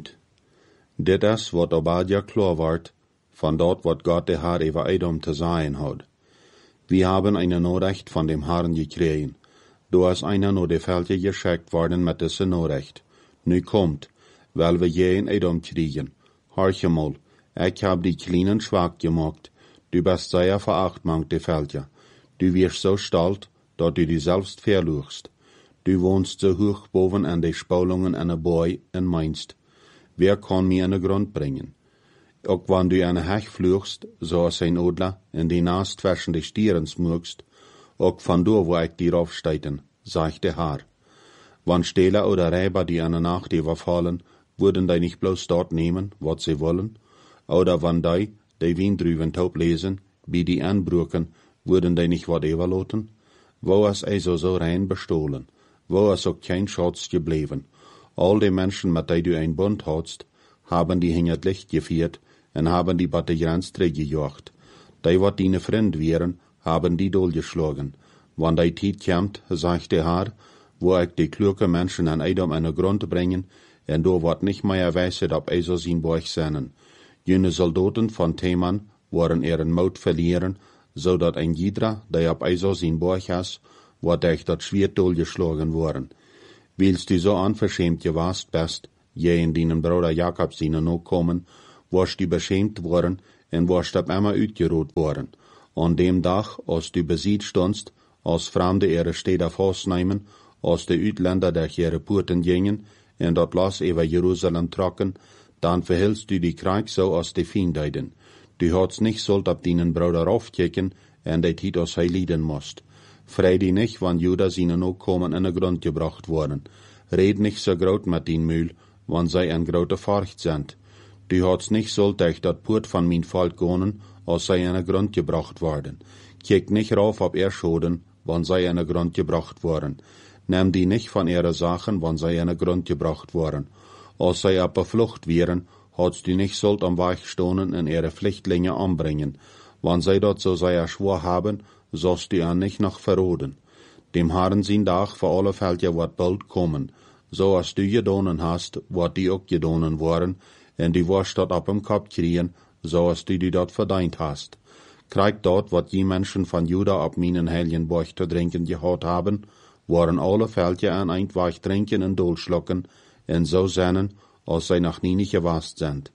Dit is wat Obadja klaar wordt, van dat wat God de Heer over Edom te zeggen had. Wir haben eine Nachricht von dem Herrn gekregen. Du hast einer nur de Veldje geschickt worden mit diese Nachricht. Nu kommt, weil wir je in Edom kriegen. Horche mal, ich hab die Kleinen schwach gemacht. Du bist sehr verachtmangt de Veldje. Du wirst so stolz, dat du die selbst verluchst. Du wohnst so hoch boven an de Spalungen an de Boy en meinst, wer kann mir an de Grund bringen? Ook wann du an de Hech vluchst, zoals ein Odler, en die naast zwischen de Stieren smugst, ook van door wo ik die raufsteiten, sagt der Herr. Wann Stehler oder Räber die an de Nacht überfallen, würden die nicht bloß dort nehmen, wat sie wollen? Oder wann die, die Wien drüben taub lesen, wie die anbrücken, würden die nicht wat überloten? Wo ist also so rein bestohlen? Wo ist auch kein Schatz gebleven? All die Menschen, mit die du ein Bund hast, haben die hinter Licht geführt en haben die bei der Grenze gejocht. Die, wat deine Freund wären, haben die dohlgeschlagen. Wann die Zeit kommt, sagt der Herr, wo ich die kluge Menschen an Edom an den Grund bringen, en do wat nicht mehr weiset ob also sein Borg seinen. Jene Soldaten von Teman waren ihren Mut verlieren, so dat ein jeder, der ob also sein Borg has, wat durch dat Schwert dohlgeschlagen worden. Willst du so unverschämt gewast bist, je in deinen Bruder Jakob seine noch kommen, warst du beschämt worden en warst ab einmal uitgeroet worden. An dem Tag, als du besiegt stondst, als Fremde ihre Städte festnehmen, als die Utländer durch ihre Porten gingen, en dat Las über Jerusalem trocken, dann verhältst du die Krieg so als die Fiendeiden. Du hast nicht sollt ab deinen Bruder aufkicken, en die Tiet als hij lieden musst. Frei die nicht, wann Juda seine Nachkommen in den Grund gebracht worden. Red nicht so groot mit den Mühl, wann zij een grote Furcht sind. Du hast nicht sollt euch dat Port von mein Volk gonen, als zij in den Grund gebracht worden. Kijk nicht rauf ab Erschoden, wann zij in den Grund gebracht worden. Nimm die nicht von ihre Sachen, wann zij in den Grund gebracht worden. Als zij op der Flucht wären, hadst du nicht sollt am Weich stonen en ihre Flüchtlinge anbringen. Wann zij dat so sehr schwor haben, sollst du an nicht noch verroden. Dem Herrn sin Tag für alle Fälle ja wat bald kommen. So als du gedonen hast, wat die auch gedonen waren, en du warst dat ab im Kopf kriegen, so als du die dat verdient hast. Krieg dort, wat die Menschen von Juda ab meinen heiligen Bauch zu trinken gehad haben, waren alle Fälle an ein Weich trinken en dolschlucken, en so sennen, als zij noch nie nicht gewast sind.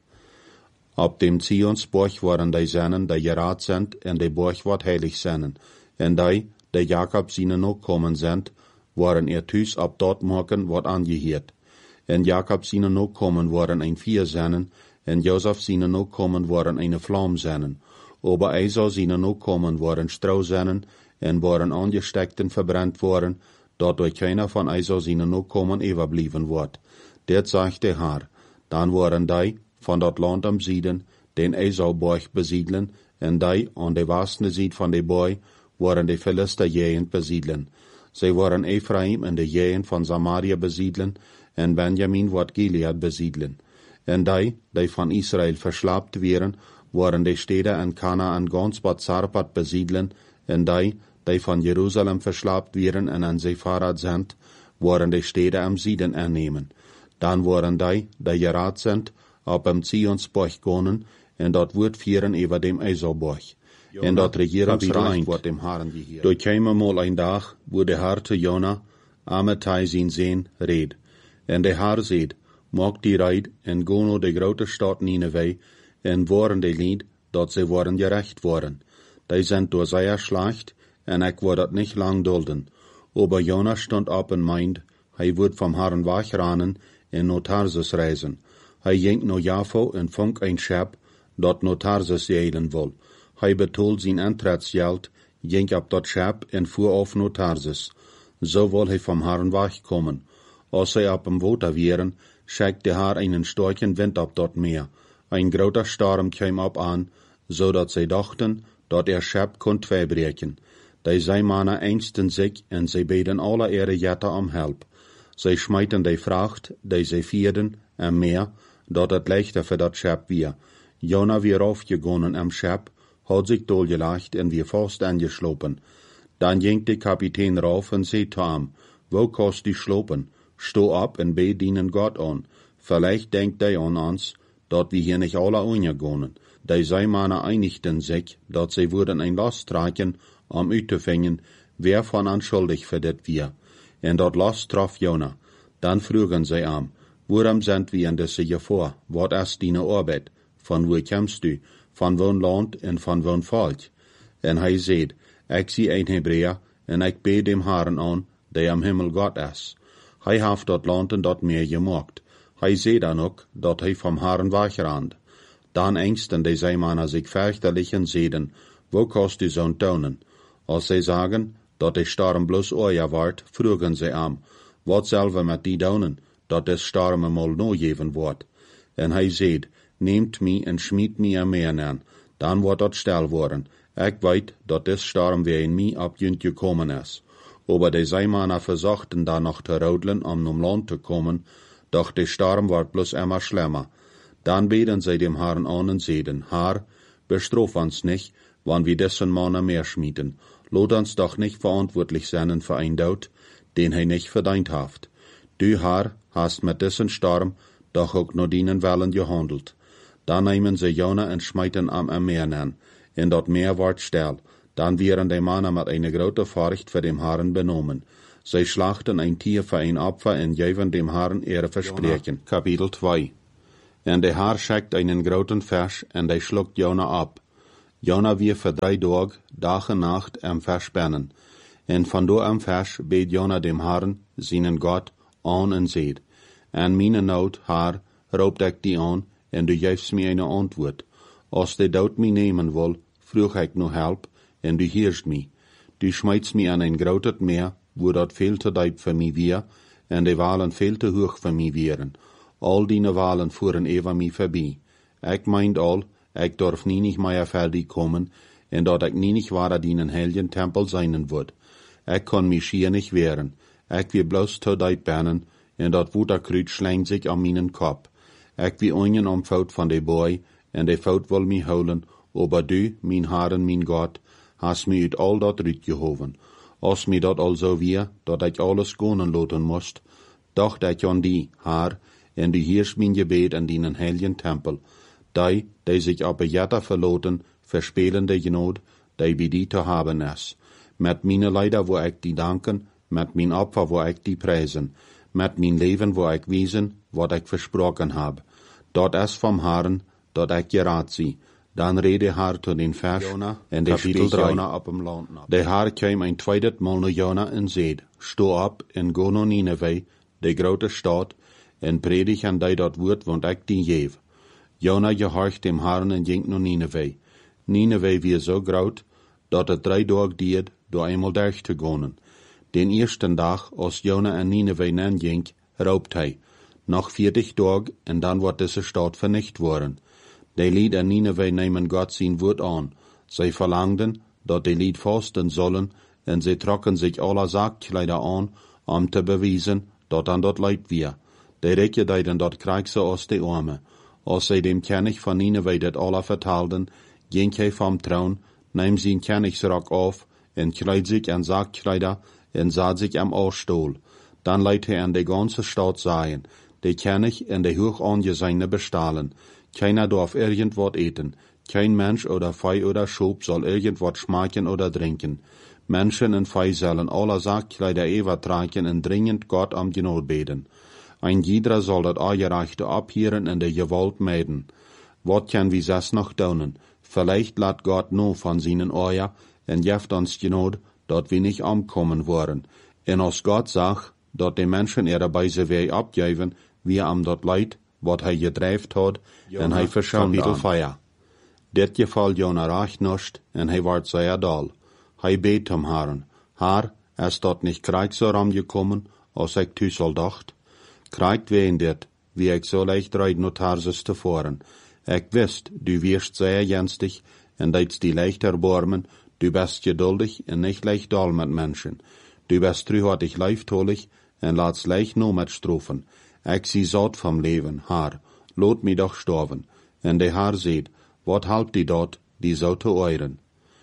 Ab dem Zionsburg waren die Sennen, die gerat sind, en die Burg wat heilig sennen. En die, die Jakob seine Nachkommen sind, waren ihr Tüs ab dort morgen wat angehiert. En Jakob seine Nachkommen waren ein Vier sennen, en Josef seine Nachkommen waren eine Flamme sennen. Aber Esau seine Nachkommen waren Strau sennen, en waren angesteckt en verbrannt worden, dort durch keiner von Esau seine Nachkommen überblieben wird. Der sagt der Herr, dann waren die von dat Land am Süden, den Esauborg besiedeln, en die an der westlichen Seite von der Boy waren die Philister Gegend besiedeln. Sie waren Ephraim in der Gegend von Samaria besiedeln, en Benjamin wat Gilead besiedeln. En die, die von Israel verschlapt wären, waren die Städte in Kanaan ganz Bad Zarpat besiedeln, en die, die von Jerusalem verschlapt wären en an Sepharad sind, waren die Städte am Süden ernehmen. Dann waren die, die gerat sind, ab am Zionsborg gonen, en dat wordt vieren über dem Esauborg. En dat Regierungsreich wordt dem Herrn geheerd. Durch käme mal ein Tag, wo der Herr zu Jona, Ametai sin Sehn, red. En der Herr seht, mag die Reid, en gono de grote Stadt Nineveh, en waren die Lied, dat sie waren gerecht worden. Die sind durch sehr schlecht, en ik word dat nicht lang dulden. Aber Jona stond op en meint, hij wordt vom Herrn wegrennen, en naar Tarsus reisen. Hij ging naar Jaffo en vond een schep, dat naar Tarsus jelen wil. Hij betoelde zijn antrettsgeld, ging op dat schep en voer af naar Tarsus. Zo wil hij vom Herrn wegkomen. Als zij op hem water wären, schickt de Herr einen starken Wind op dat Meer. Ein groter Sturm kwam op aan, zodat zij dachten, dat er schep kon tweebreken. Die zij mannen engsten zich en zij beden alle ihre Jetten om help. Zij schmeiten die Vracht, die zij vierden, en meer, dat het leichter voor dat schep weer. Jona weer aufgegonnen am Schep, had zich dolgelacht en weer vast angeslopen. Dan ging de kapitein rauf en zei te hem, wo kost die slopen? Sto op en bid dienen Gott an. Vielleicht denkt die an ons, dat wir hier nicht alle ungegonnen. Die zij mannen einigten sich, dat zij würden ein Last tragen, um uitzufangen, wer von an schuldig für det wir. En dat Last traf Jona. Dan frugen zij am, waarom sind wir in deze gevaar? Wat is die Arbeit? Van wo kommst du? Van woon land en van woon volk? En hij zei, ik zie een Hebreer, en ik bid dem Herrn aan, die am Himmel God is. Hij heeft dat land en dat meer gemaakt. Hij zei dan ook, dat hij vom Herrn wegrand. Dan engsten die Zeemannen zich fürchterlich en zeiden, wo kost du zo'n tonen? Als zij sagen, dat de storm bloos oorja wordt, vroegen zij am, wat zullen we met die doen, dat des storm eenmaal no geven wordt? En hij zei, neemt mij en schmiet mij aan meer aan, dan wordt dat stil worden. Ik weet, dat des storm weer in mij op junt gekomen is. Aber die Zeemannen versuchten dan nog te roodlen om om land te komen, doch de storm wordt bloos immer schlimmer. Dan beten zij dem Herrn an en zeiden, Herr, bestraf uns nicht, wann wir dessen Mannen mehr schmieden. Lot uns doch nicht verantwortlich sein für ein Tod, den hij nicht verdient haft. Du, Herr, hast mit dessen Sturm doch auch nur dienen Wellen gehandelt. Dan nehmen sie Jona en schmeiten am Meer an, en dat Meer ward still. Dan wären die Mannen mit einer großen Furcht für dem Herrn benommen. Zij slachten ein Tier für ein Opfer en geven dem Herrn ihre Versprechen. Kapitel zwei. En de Herr schickt einen großen Fisch, en de schluckt Jona ab. Jona wir für drei Tage, Tag und Nacht am Fisch bannen. En van door am Fisch bet Jona dem Herrn, seinen Gott, an en seed. En meine Not, Herr, roopt ik die aan, en du geefst mir eine Antwoord. Als de dood mij nemen wil, vroeg ik no help, en du hierst mij. Du schmeidst mij aan een groot meer, wo dat veel te diep voor mij weer, en de walen veel te hoog voor mij wären. Al die walen fuhren over mij voorbij. Ik meint al, ik dorf nie nicht mehr fertig kommen, en dat ik nie nicht waar dienen helgen tempel zijn wordt. Ik kon mich schier nicht wehren. Ik wie bloß te diep bannen, en dat Wutterkruid schlägt sich an meinen Kopf. Ik wie onjen am Fout van de boy, en de Fout wil mich holen, aber du, mein Herr en mein Gott, hast mich uit al dat uitgehoven. Als mir dat al zo weer, dat ik alles gonen loten moest, dacht ik aan die, Herr, en du hierst mein Gebet an dienen heiligen Tempel. Die, die sich aber jeder verloten, verspelende Genot, die bei die te haben is. Met meine Leider wo ik die danken, met mijn Opfer wo ik die preisen, met mijn Leben wo ik wiesen, wat ik versprochen hab. Dat is vom Herrn, dat ik geraad zie. Dan rede Herr zu den Vers, en de spielt Jona op hem land. De Herr kwam ein zweites Mal naar Jona en zeid, sto op en go naar Nineveh, de grote stad, en predig aan die dat woord, want ik die geef. Jona gehorcht dem Herrn en ging naar Nineveh. Nineveh wie so groot, dat het drie dagen diet, door eenmaal durch te gaan. Den eersten dag, als Jona en Nineveh nen ging, roopt hij. Nog veertig dagen, en dan wordt deze stad vernicht worden. De lied en Nineveh nemen Gott zijn woord aan. Zij verlangden, dat de lied vasten zullen, en zij trokken zich alle Saakkleider aan, om te bewijzen, dat aan dat leid weer. De rijken deiden dat krijg ze als de armen. Als zij dem König van Nineveh dat alle vertaalden, ging hij vom troon, neem zijn Königsrock af, en kleid zich aan Saakkleider, en zat zich am Ausstuhl. Dan leidt hij aan de ganze Stadt sagen, de König en de Hochangezeinne bestahlen. Keiner darf irgendwas eten. Kein Mensch oder Vieh oder Schub soll irgendwas schmecken oder trinken. Menschen und Vieh sollen alle Saakkleider übertragen und dringend Gott am Genot beten. Ein jeder soll dat Angerechte abhieren und de Gewalt meiden. Wat kann wie das noch tun? Vielleicht lat Gott nur von seinen Eier und jeft uns Genot, dat wir nicht umkommen wollen. En als Gott sagt, dat de Menschen ihre Beise Weg abgeben, wie am dat Leid, wat hij gedrijft had, en hij verschoont Kapitel vier. Dit geval Jona recht nicht, en hij wordt zeer dal. Hij beet hem Herren, Herr, is dat nicht krijg so ramgekommen, als ik tu zal dacht? Krijgt ween dit, wie ik so leicht reid naar Tarsus te voren. Ik wist, du wirst sehr jenstig, en deitst die leicht erbormen, du bist geduldig en nicht leicht dal mit Menschen. Du bist trühartig leiftolig, en laatst leicht no met strofen. Ik zie zat vom Leben, Herr, lot mi doch sterven. En de Herr seht, wat halbt die dort, die zou te euren.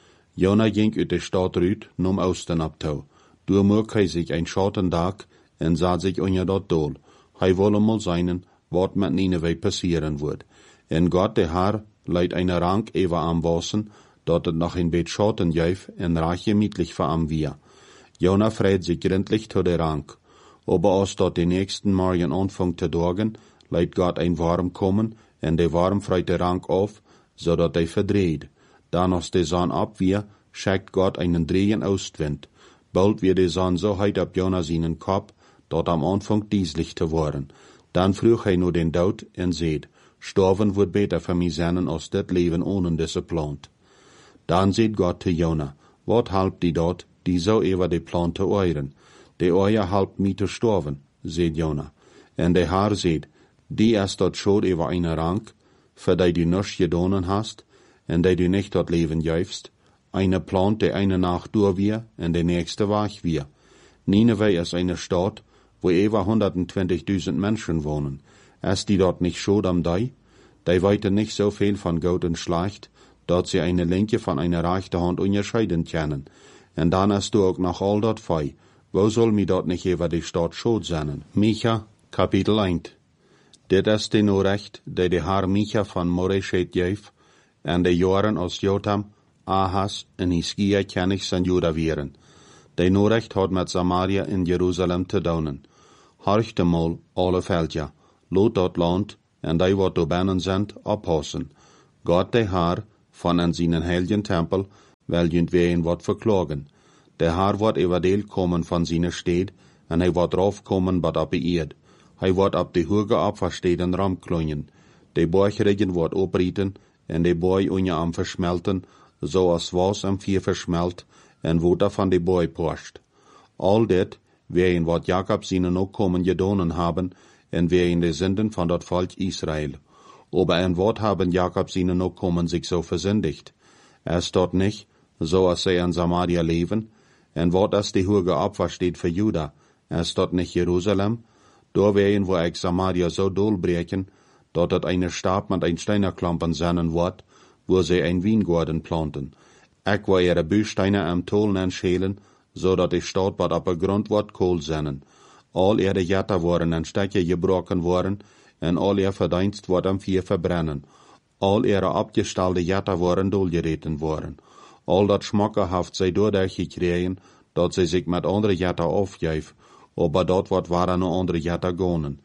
Jona ging uit de stad ruut, num Osten abtau. Door moek hij zich een schoten dag, en zat zich onder dat dool. Hij wolle mal seinen, wat met Nineveh passieren wordt. En Gott, de Herr, leidt eine Rank ewa am Wassen, dat het noch een beetje schoten juif, en raach gemütlich voor am wir. Jona freit sich gründlich zu der Rank. Aber als dort die nächsten Morgen anfängt zu dorgen, leidt Gott ein Warm kommen, en de Warm freit der Rank auf, so dat hij verdreht. Dan als de Sonne abwehr, schickt Gott einen drehen Ostwind. Bald wird de Sonne so heit ab Jona seinen Kopf, dat am Anfang dieslich zu worden. Dan vroeg hij nur den Dood en seht, sterven wordt beter für mich sein, als dat Leben ohne diese plant. Dan seht Gott zu Jona, wat halbt die dort, die so ewer de plan te euren. De Euer halbt mi te sterven, seht Jona. En de Herr seht, die is dat schuld ewer eine Rank, für die du nichts gedonen hast, en die du nicht dat Leben jäufst, eine plant, de eine Nacht durch wir, en de nächste wach wir. Nineveh is eine Stadt, wo ewer hundertzwanzigtausend Menschen wohnen. Ist die dort nicht schuld am die? Die weiten nicht so viel von Gott und Schlecht, dat sie eine linke von einer rechten Hand unterscheiden können. En dan ist du auch noch all dat fei. Wo soll mi dort nicht ewer die Stadt schuld sein? Micha, Kapitel eins. Dit is de Norecht, die de Herr Micha van Moreshet geef, en de jaren als Jotam, Ahas en Hiskia König van Juda wieren. die Norecht had met Samaria in Jeruzalem te doen. Horchte mal alle Veldja, lot dat land, en die wat door binnen zijn, oppassen. God de Haar, van aan zijn heiligen tempel, wel junt ween wat verklagen. De Haar wordt everdeel komen van zijn stad, en hij wordt raufkomen bad op de eerd. Hij wordt op de hoge opversteden ramklonjen. De borgreggen wordt oprieten, en de boy unje am versmelten, zoals was am vier versmelt, en water van de boy porscht. Al dit, ween wat Jacob zijn ook komen gedonen haben, en ween de Sünden van dat Volk Israel. Aber ein Wort haben Jakob seinen auch kommen sich so versündigt. Er dort nicht, so als sie in Samaria leben, ein Wort, das die hohe Opfer steht für Juda. Er dort nicht Jerusalem, da wären, wo ich Samaria so dolbrechen, dort hat eine Stab mit ein Steinerklampen seinen Wort, wo sie ein Weingarten planten. Ich war ihre Büsteine am Tolen schälen, so dat die Stadt bad op een grond wat kool zennen. Al ihre Jatter worden en Stekke gebroken worden, en al ihr Verdienst wordt am vier verbrennen. Al ihre abgestalde Jatter worden dolgereten worden. Al dat schmackerhaft zij doordat gekregen, dat zij zich met andere Jatter aufgeef, aber dat wat waren no andere Jatter gonen.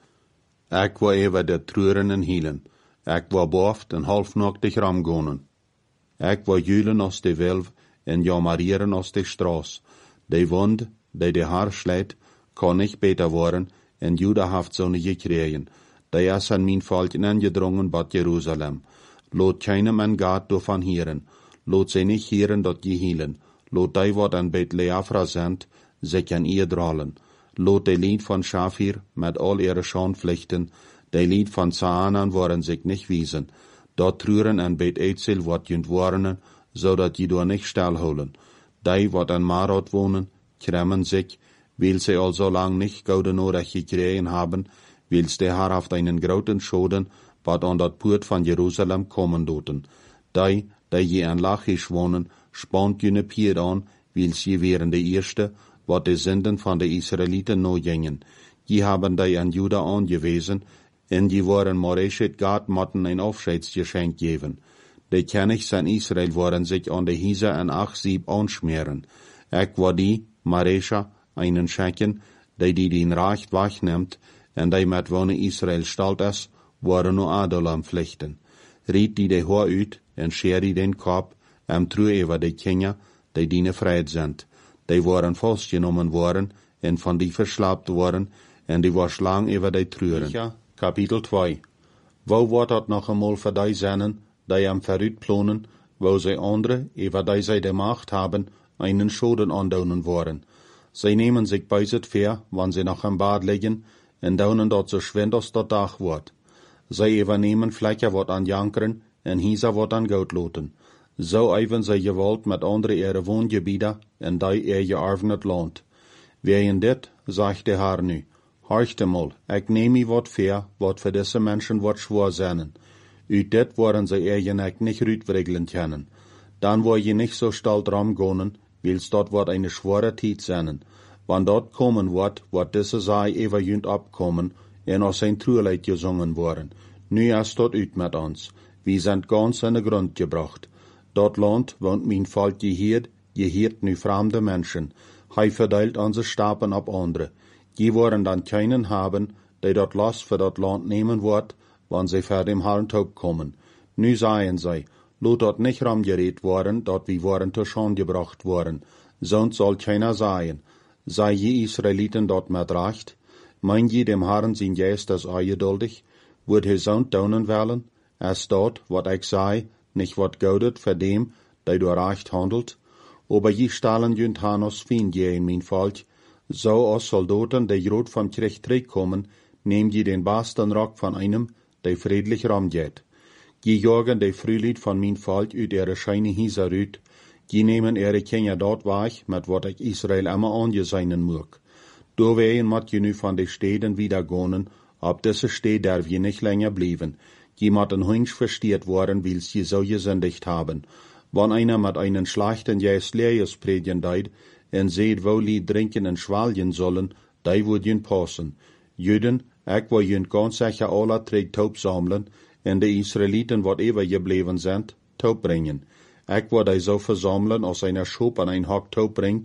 Ik wou even de treuren en hielen. Ik wou boft en halfnachtig ramgonen. Ik wou julen als de wilf en jamarieren als de straas. De wond, die de haar slijt, kan niet beter worden, en Juda haft zo'n gekregen. Die is aan mijn volk ingedrongen bad Jeruzalem. Lot keine man gaat door van hieren. Lot zij niet hieren dat je hielen. Lot die wat aan bet Leafra zendt, zich aan ihr dralen. Lot de lied van Schafir, met al ihre Schandpflichten, de lied van Zaanan worden zich niet wiesen. Dat treuren en bet Etzel wat junt warnen, zodat je door niet stilhouden. Die wat aan Marot wohnen, kremmen sich, weil sie al so lang nicht gouden nodig gekregen haben, wils de haar haft einen groten Schoden, wat an dat Poort van Jerusalem kommen doten. Die, die je aan Lachisch wohnen, spant jene Pier an, wils je wären de Erste, wat de Sünden van de Israeliten no gingen. Je haben die an Juda angewiesen, en die waren Moreshet Gad motten ein Aufscheidsgeschenk geben. De Kenigs an Israel waren sich an de Hise en Achsieb anschmieren. Ik war die, Maresha, einen Schenken, die die den Reich wachnimmt, en die met wonen Israel stalt is, waren no Adolam pflichten. Riet die de Haar uit, en scher die den Kopf, en true over de Kinder, die die vrijheid sind. Die waren vastgenomen worden, en van die verslaapt worden, en die was lang over die treuren. Ja, Kapitel twee. Wo wordt dat nog eenmaal voor die zinnen, die am verruut plonen, wo zij andere, over die zij de Macht haben, einen Schoden andaunen worden. Zij nemen sich bij het ver, wann sie noch im Bad liggen, en daunen dort so schwind als dat Dach wordt. Zij übernehmen Fläche wat an Jankeren, en Hisa wat an Goutloten. So even zij gewollt met andere ihre Wohngebiede, en die ihr gearvenet Land. Wegen dit, sagt der Herr nu, horchte mal, ik neem i wat ver, wat für diese Menschen wat schwor sennen. Uit dit worden zij eigenlijk nicht rütwrigeln können. Dan word je nicht so stalt ramgonen, wils dort wordt eine schwere Tijd sennen. Wann dort kommen wordt, wordt diese Saai ever junt abkommen, en aus sein Trueleid gesungen worden. Nu is dort uit met ons. Wir sind ganz in de Grund gebracht. Dort Land woont mijn Volk geheerd, geheerd nu fremde Menschen. Hij verteilt onze Stapen op andere. Die worden dan keinen haben, die dort Last für dort Land nehmen wordt, wann sie vor dem Herrn taub kommen. Nu seien sie, lot dort nicht ramgeredet worden, dort wie waren zur Schande gebracht worden. Sonst soll keiner sein. Sei je Israeliten dort mit Recht? Mein je dem Herrn sein Geist das eingeduldig? Wird he sonst daunen wollen? Es dort, wat ich sei, nicht wat gaudet für dem, der du Recht handelt? Aber je stahlen jünt Hanos Fiend je in mein Volk. So als Soldaten, die rot vom Krieg zurückkommen, nehm je den besten Rock von einem, der friedlich ramgeht. Je jagen de Frühlied von mein Volk uit ihre scheine Hieser rüt, je nehmen ihre Kinder dort weich, mit wat ich Israel immer angeseinen mög. Do wehen mat je nu von de Städten wieder gonen, ob diese Städte darf je nicht länger blieben. Je mat ein Hunsch verstiert worden, wils je so gesündigt haben. Wann einer mit einen schlechten Jäst Leers predigen deit, en seht, wo li trinken en schwaljen sollen, die würd jün passen. Jüden, ik wo jün ganz sicher aller trägt taub sammeln, en de Israeliten, wat ever gebleven sind, taub bringen. Ik wo die so versammeln, als einer Schop an ein Hack taub bringt,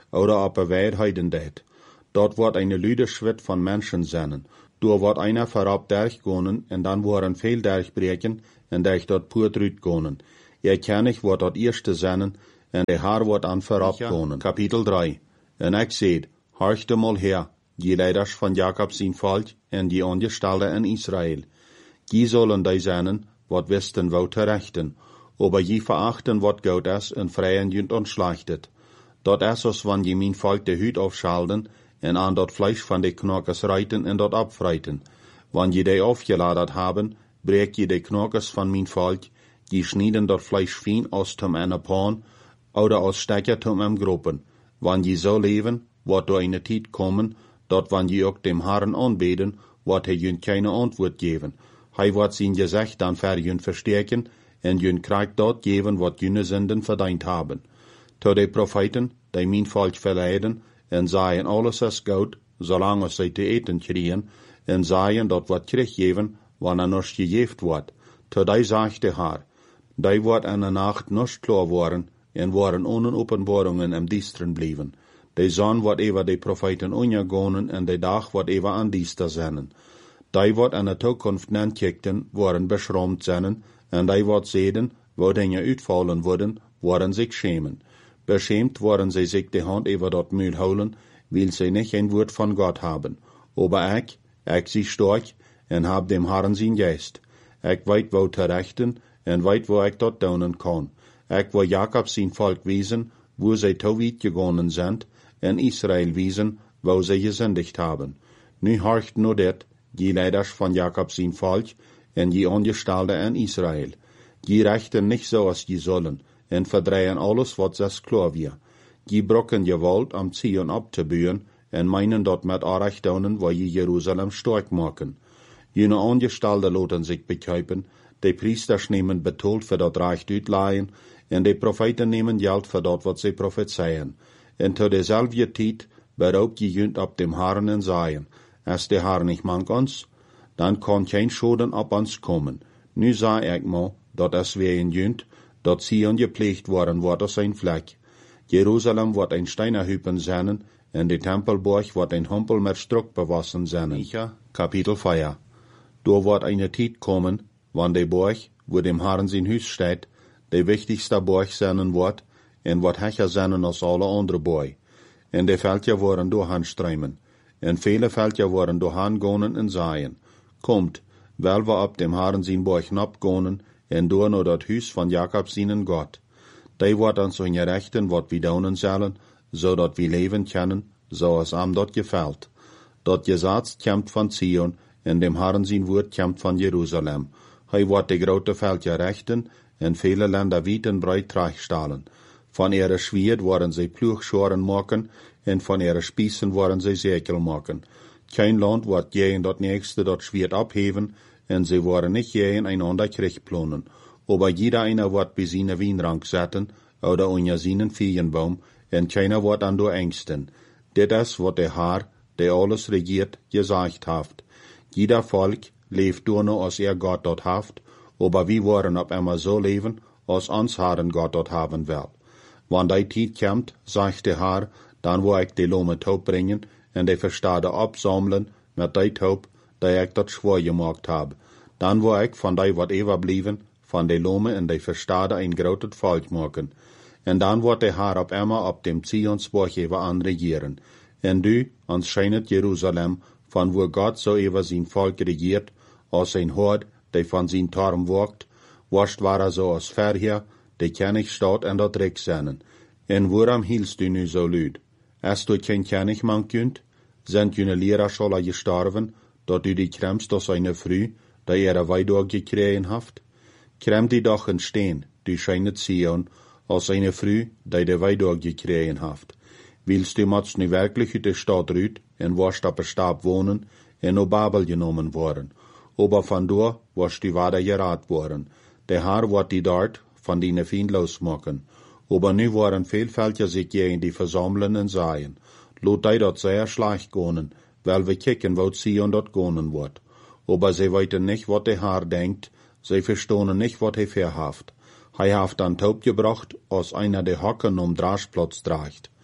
oder op een weid heiden deed. Dort wordt een luide schwit van mensen zijn. Door wordt einer voorop durchgonen, en dan worden veel durchbreken, en durch dort pur uitgonen. Je kennig wordt dat eerste zijn, en de haar wordt aan voorop gonen. Kapitel drie. En ik zeid, horchte mal her, die leiders van Jacob zijn volk, en die ongestalde in Israël. Die zullen die zijn, wat wisten wou te rechten, aber je verachten wat goud is, en vrijen junt ontslachtet. Dat is als wanneer je mijn volk de huid afschalden, en aan dat vlees van de knokkers reiten en dat opfreiten. Wanneer je die afgeladen hebben, breek je de knokkers van mijn volk, die snijden dat vlees fijn als tom en een pan, oder als stekker tom en gropen. Wanneer je zo leven, wordt er een tijd komen, dat wanneer je ook dem Herren aanbeden, wordt hij junt keine antwoord geven. Hij wordt zijn gezicht dan ver junt versterken, en junt krijgt dat geven wat junne zinden verdiend hebben. To de profeten, die mijn volk verleiden, en zeien alles is goed, zolang zij te eten krijgen, en zeien dat wat teruggeven, wanneer nog gegeven wordt. To die zegt de Heer, die wordt in de nacht nog klaar worden, en worden ohne openbaringen im Diesteren blijven. De zon wordt even de profeten ondergaan, en de dag wordt even aan Diester zijn. Die wordt in de toekomst nenkijken, worden beschroomd zijn, en die wordt zeden, wo dingen uitvallen worden, worden zich schemen. Beschämt worden zij zich de hand over dat muil houden, weil zij niet een woord van God hebben. Aber ik, ik zie stark, en heb dem Herren zijn geest. Ik weet wo te rechten, en weet wo ik dat doen kan. Ik wil Jacob zijn volk wezen, wo zij te weit gegaan zijn, en Israël wezen, wo zij gesündigt hebben. Nu horcht no dit, die leiders van Jacob zijn volk, en die ongestalde in Israël. Die rechten niet zoals die zullen, en verdrehen alles wat zes klaar weer. Die brokken je wold om Zion op te buien, en meinen dat met Arach doen, waar je Jeruzalem stark maken. Jene ongestalde laten zich bekuipen, de priesters nemen betoeld voor dat recht uitlaaien, en de profeten nemen geld voor dat wat zij prophezeien. En tot dezelfde tijd beroopt je junt op dem Herren en zeien, als de Herr niet mank ons, dan kan geen schoden op ons komen. Nu zei ik maar, dat is weer een junt, dat Zion gepleegd worden wordt als een vlek. Jeruzalem wordt een steinerhupen zijn, en de Tempelborg wordt een humpel met struk bewassen zijn. Micha, Kapitel vier. Door wordt een tijd komen, wanneer de borg, wo dem Herren zijn huis staat, de wichtigste borg zijn wordt, en wordt hecher zijn als alle andere borg. En de veldje worden doorhaan struimen, en vele veldje worden doorhaan gonen en zaaien. Komt, wel we op dem Herren zijn borg opgonen, en door naar dat huis van Jacob zijn God. Die wordt ons hun rechten wat we doen zullen, zodat we leven kunnen, zoals hem dat gefällt. Dat Gesetz komt van Zion, en dem Herren zijn woord komt van Jeruzalem. Hij wordt de grote veldje rechten, en vele Länder weit en breit terugstellen. Van ihre Schwert worden zij ploegschoren maken, en van ihre Spießen worden zij zekel maken. Kein Land wordt gegen dat nächste dat Schwert abheven, en sie worden nicht gegen einander Krieg planen. Aber jeder einer wird bei seiner Weinrank setzen, oder unter seinen Feigenbaum, en keiner wird an du ängsten. Dit is wat der Herr, der alles regiert, gesagt haft. Jeder Volk leeft door nur als er Gott dort haft, aber wir wollen op einmal so leben, als uns Herren Gott dort haben will. Wann die Zeit kommt, sagt der Herr, dann wo ich die Lome Taub bringen, en die Verstade absammeln, mit die Taub, die ich dort schwor gemacht hab. Dann wo ich von die wat überblieben, von die Lome en die Verstade ein grotet Volk machen. En dan wordt der Herr op einmal op dem Zionsborg even an regieren. En du, ons scheinet Jerusalem, van wo Gott so over zijn Volk regiert, als zijn Hord, die van zijn Turm wogt, wascht war er so als verheer, die kennig staat en dat rek zijn. En waarom hielst du nu so luid? Als du geen kennig man kunt, sind jene Lehrer alle gestorven, dat u die kremst als eine Früh, die ihre Weidor gekregen haft? Krem die doch en steen, du scheinet Zion, als eine Früh, die de Weidor gekregen haft. Willst du mats nu wirklich uit de stad ruit, en warst op een Stab wohnen, en op Babel genommen worden. Aber van door warst du weiter geraad worden. Der Herr wordt die dort van die Feind losmaken. Aber nu waren veel veldje zich gegen die versammeln en zaaien. Lot die dat sehr schlecht gonen, weil we kicken wat Zion dort gonen wordt. Aber sie weten nicht, wat der Herr denkt, sie verstonen nicht, wat hij verhaft. Hij heeft dan taub gebracht, als einer de Hocken um Draschplatz draagt.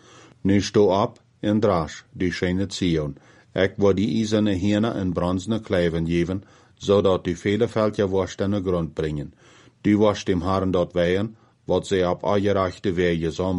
Nu sto ab en drasch, die schöne Zion. Ik wil die eiserne Hirne en bronzene Kleiven geven, zodat die viele Felder worst aan de grond brengen. Du wirst dem Herrn dort wehen, wat zij op euer rechte Wege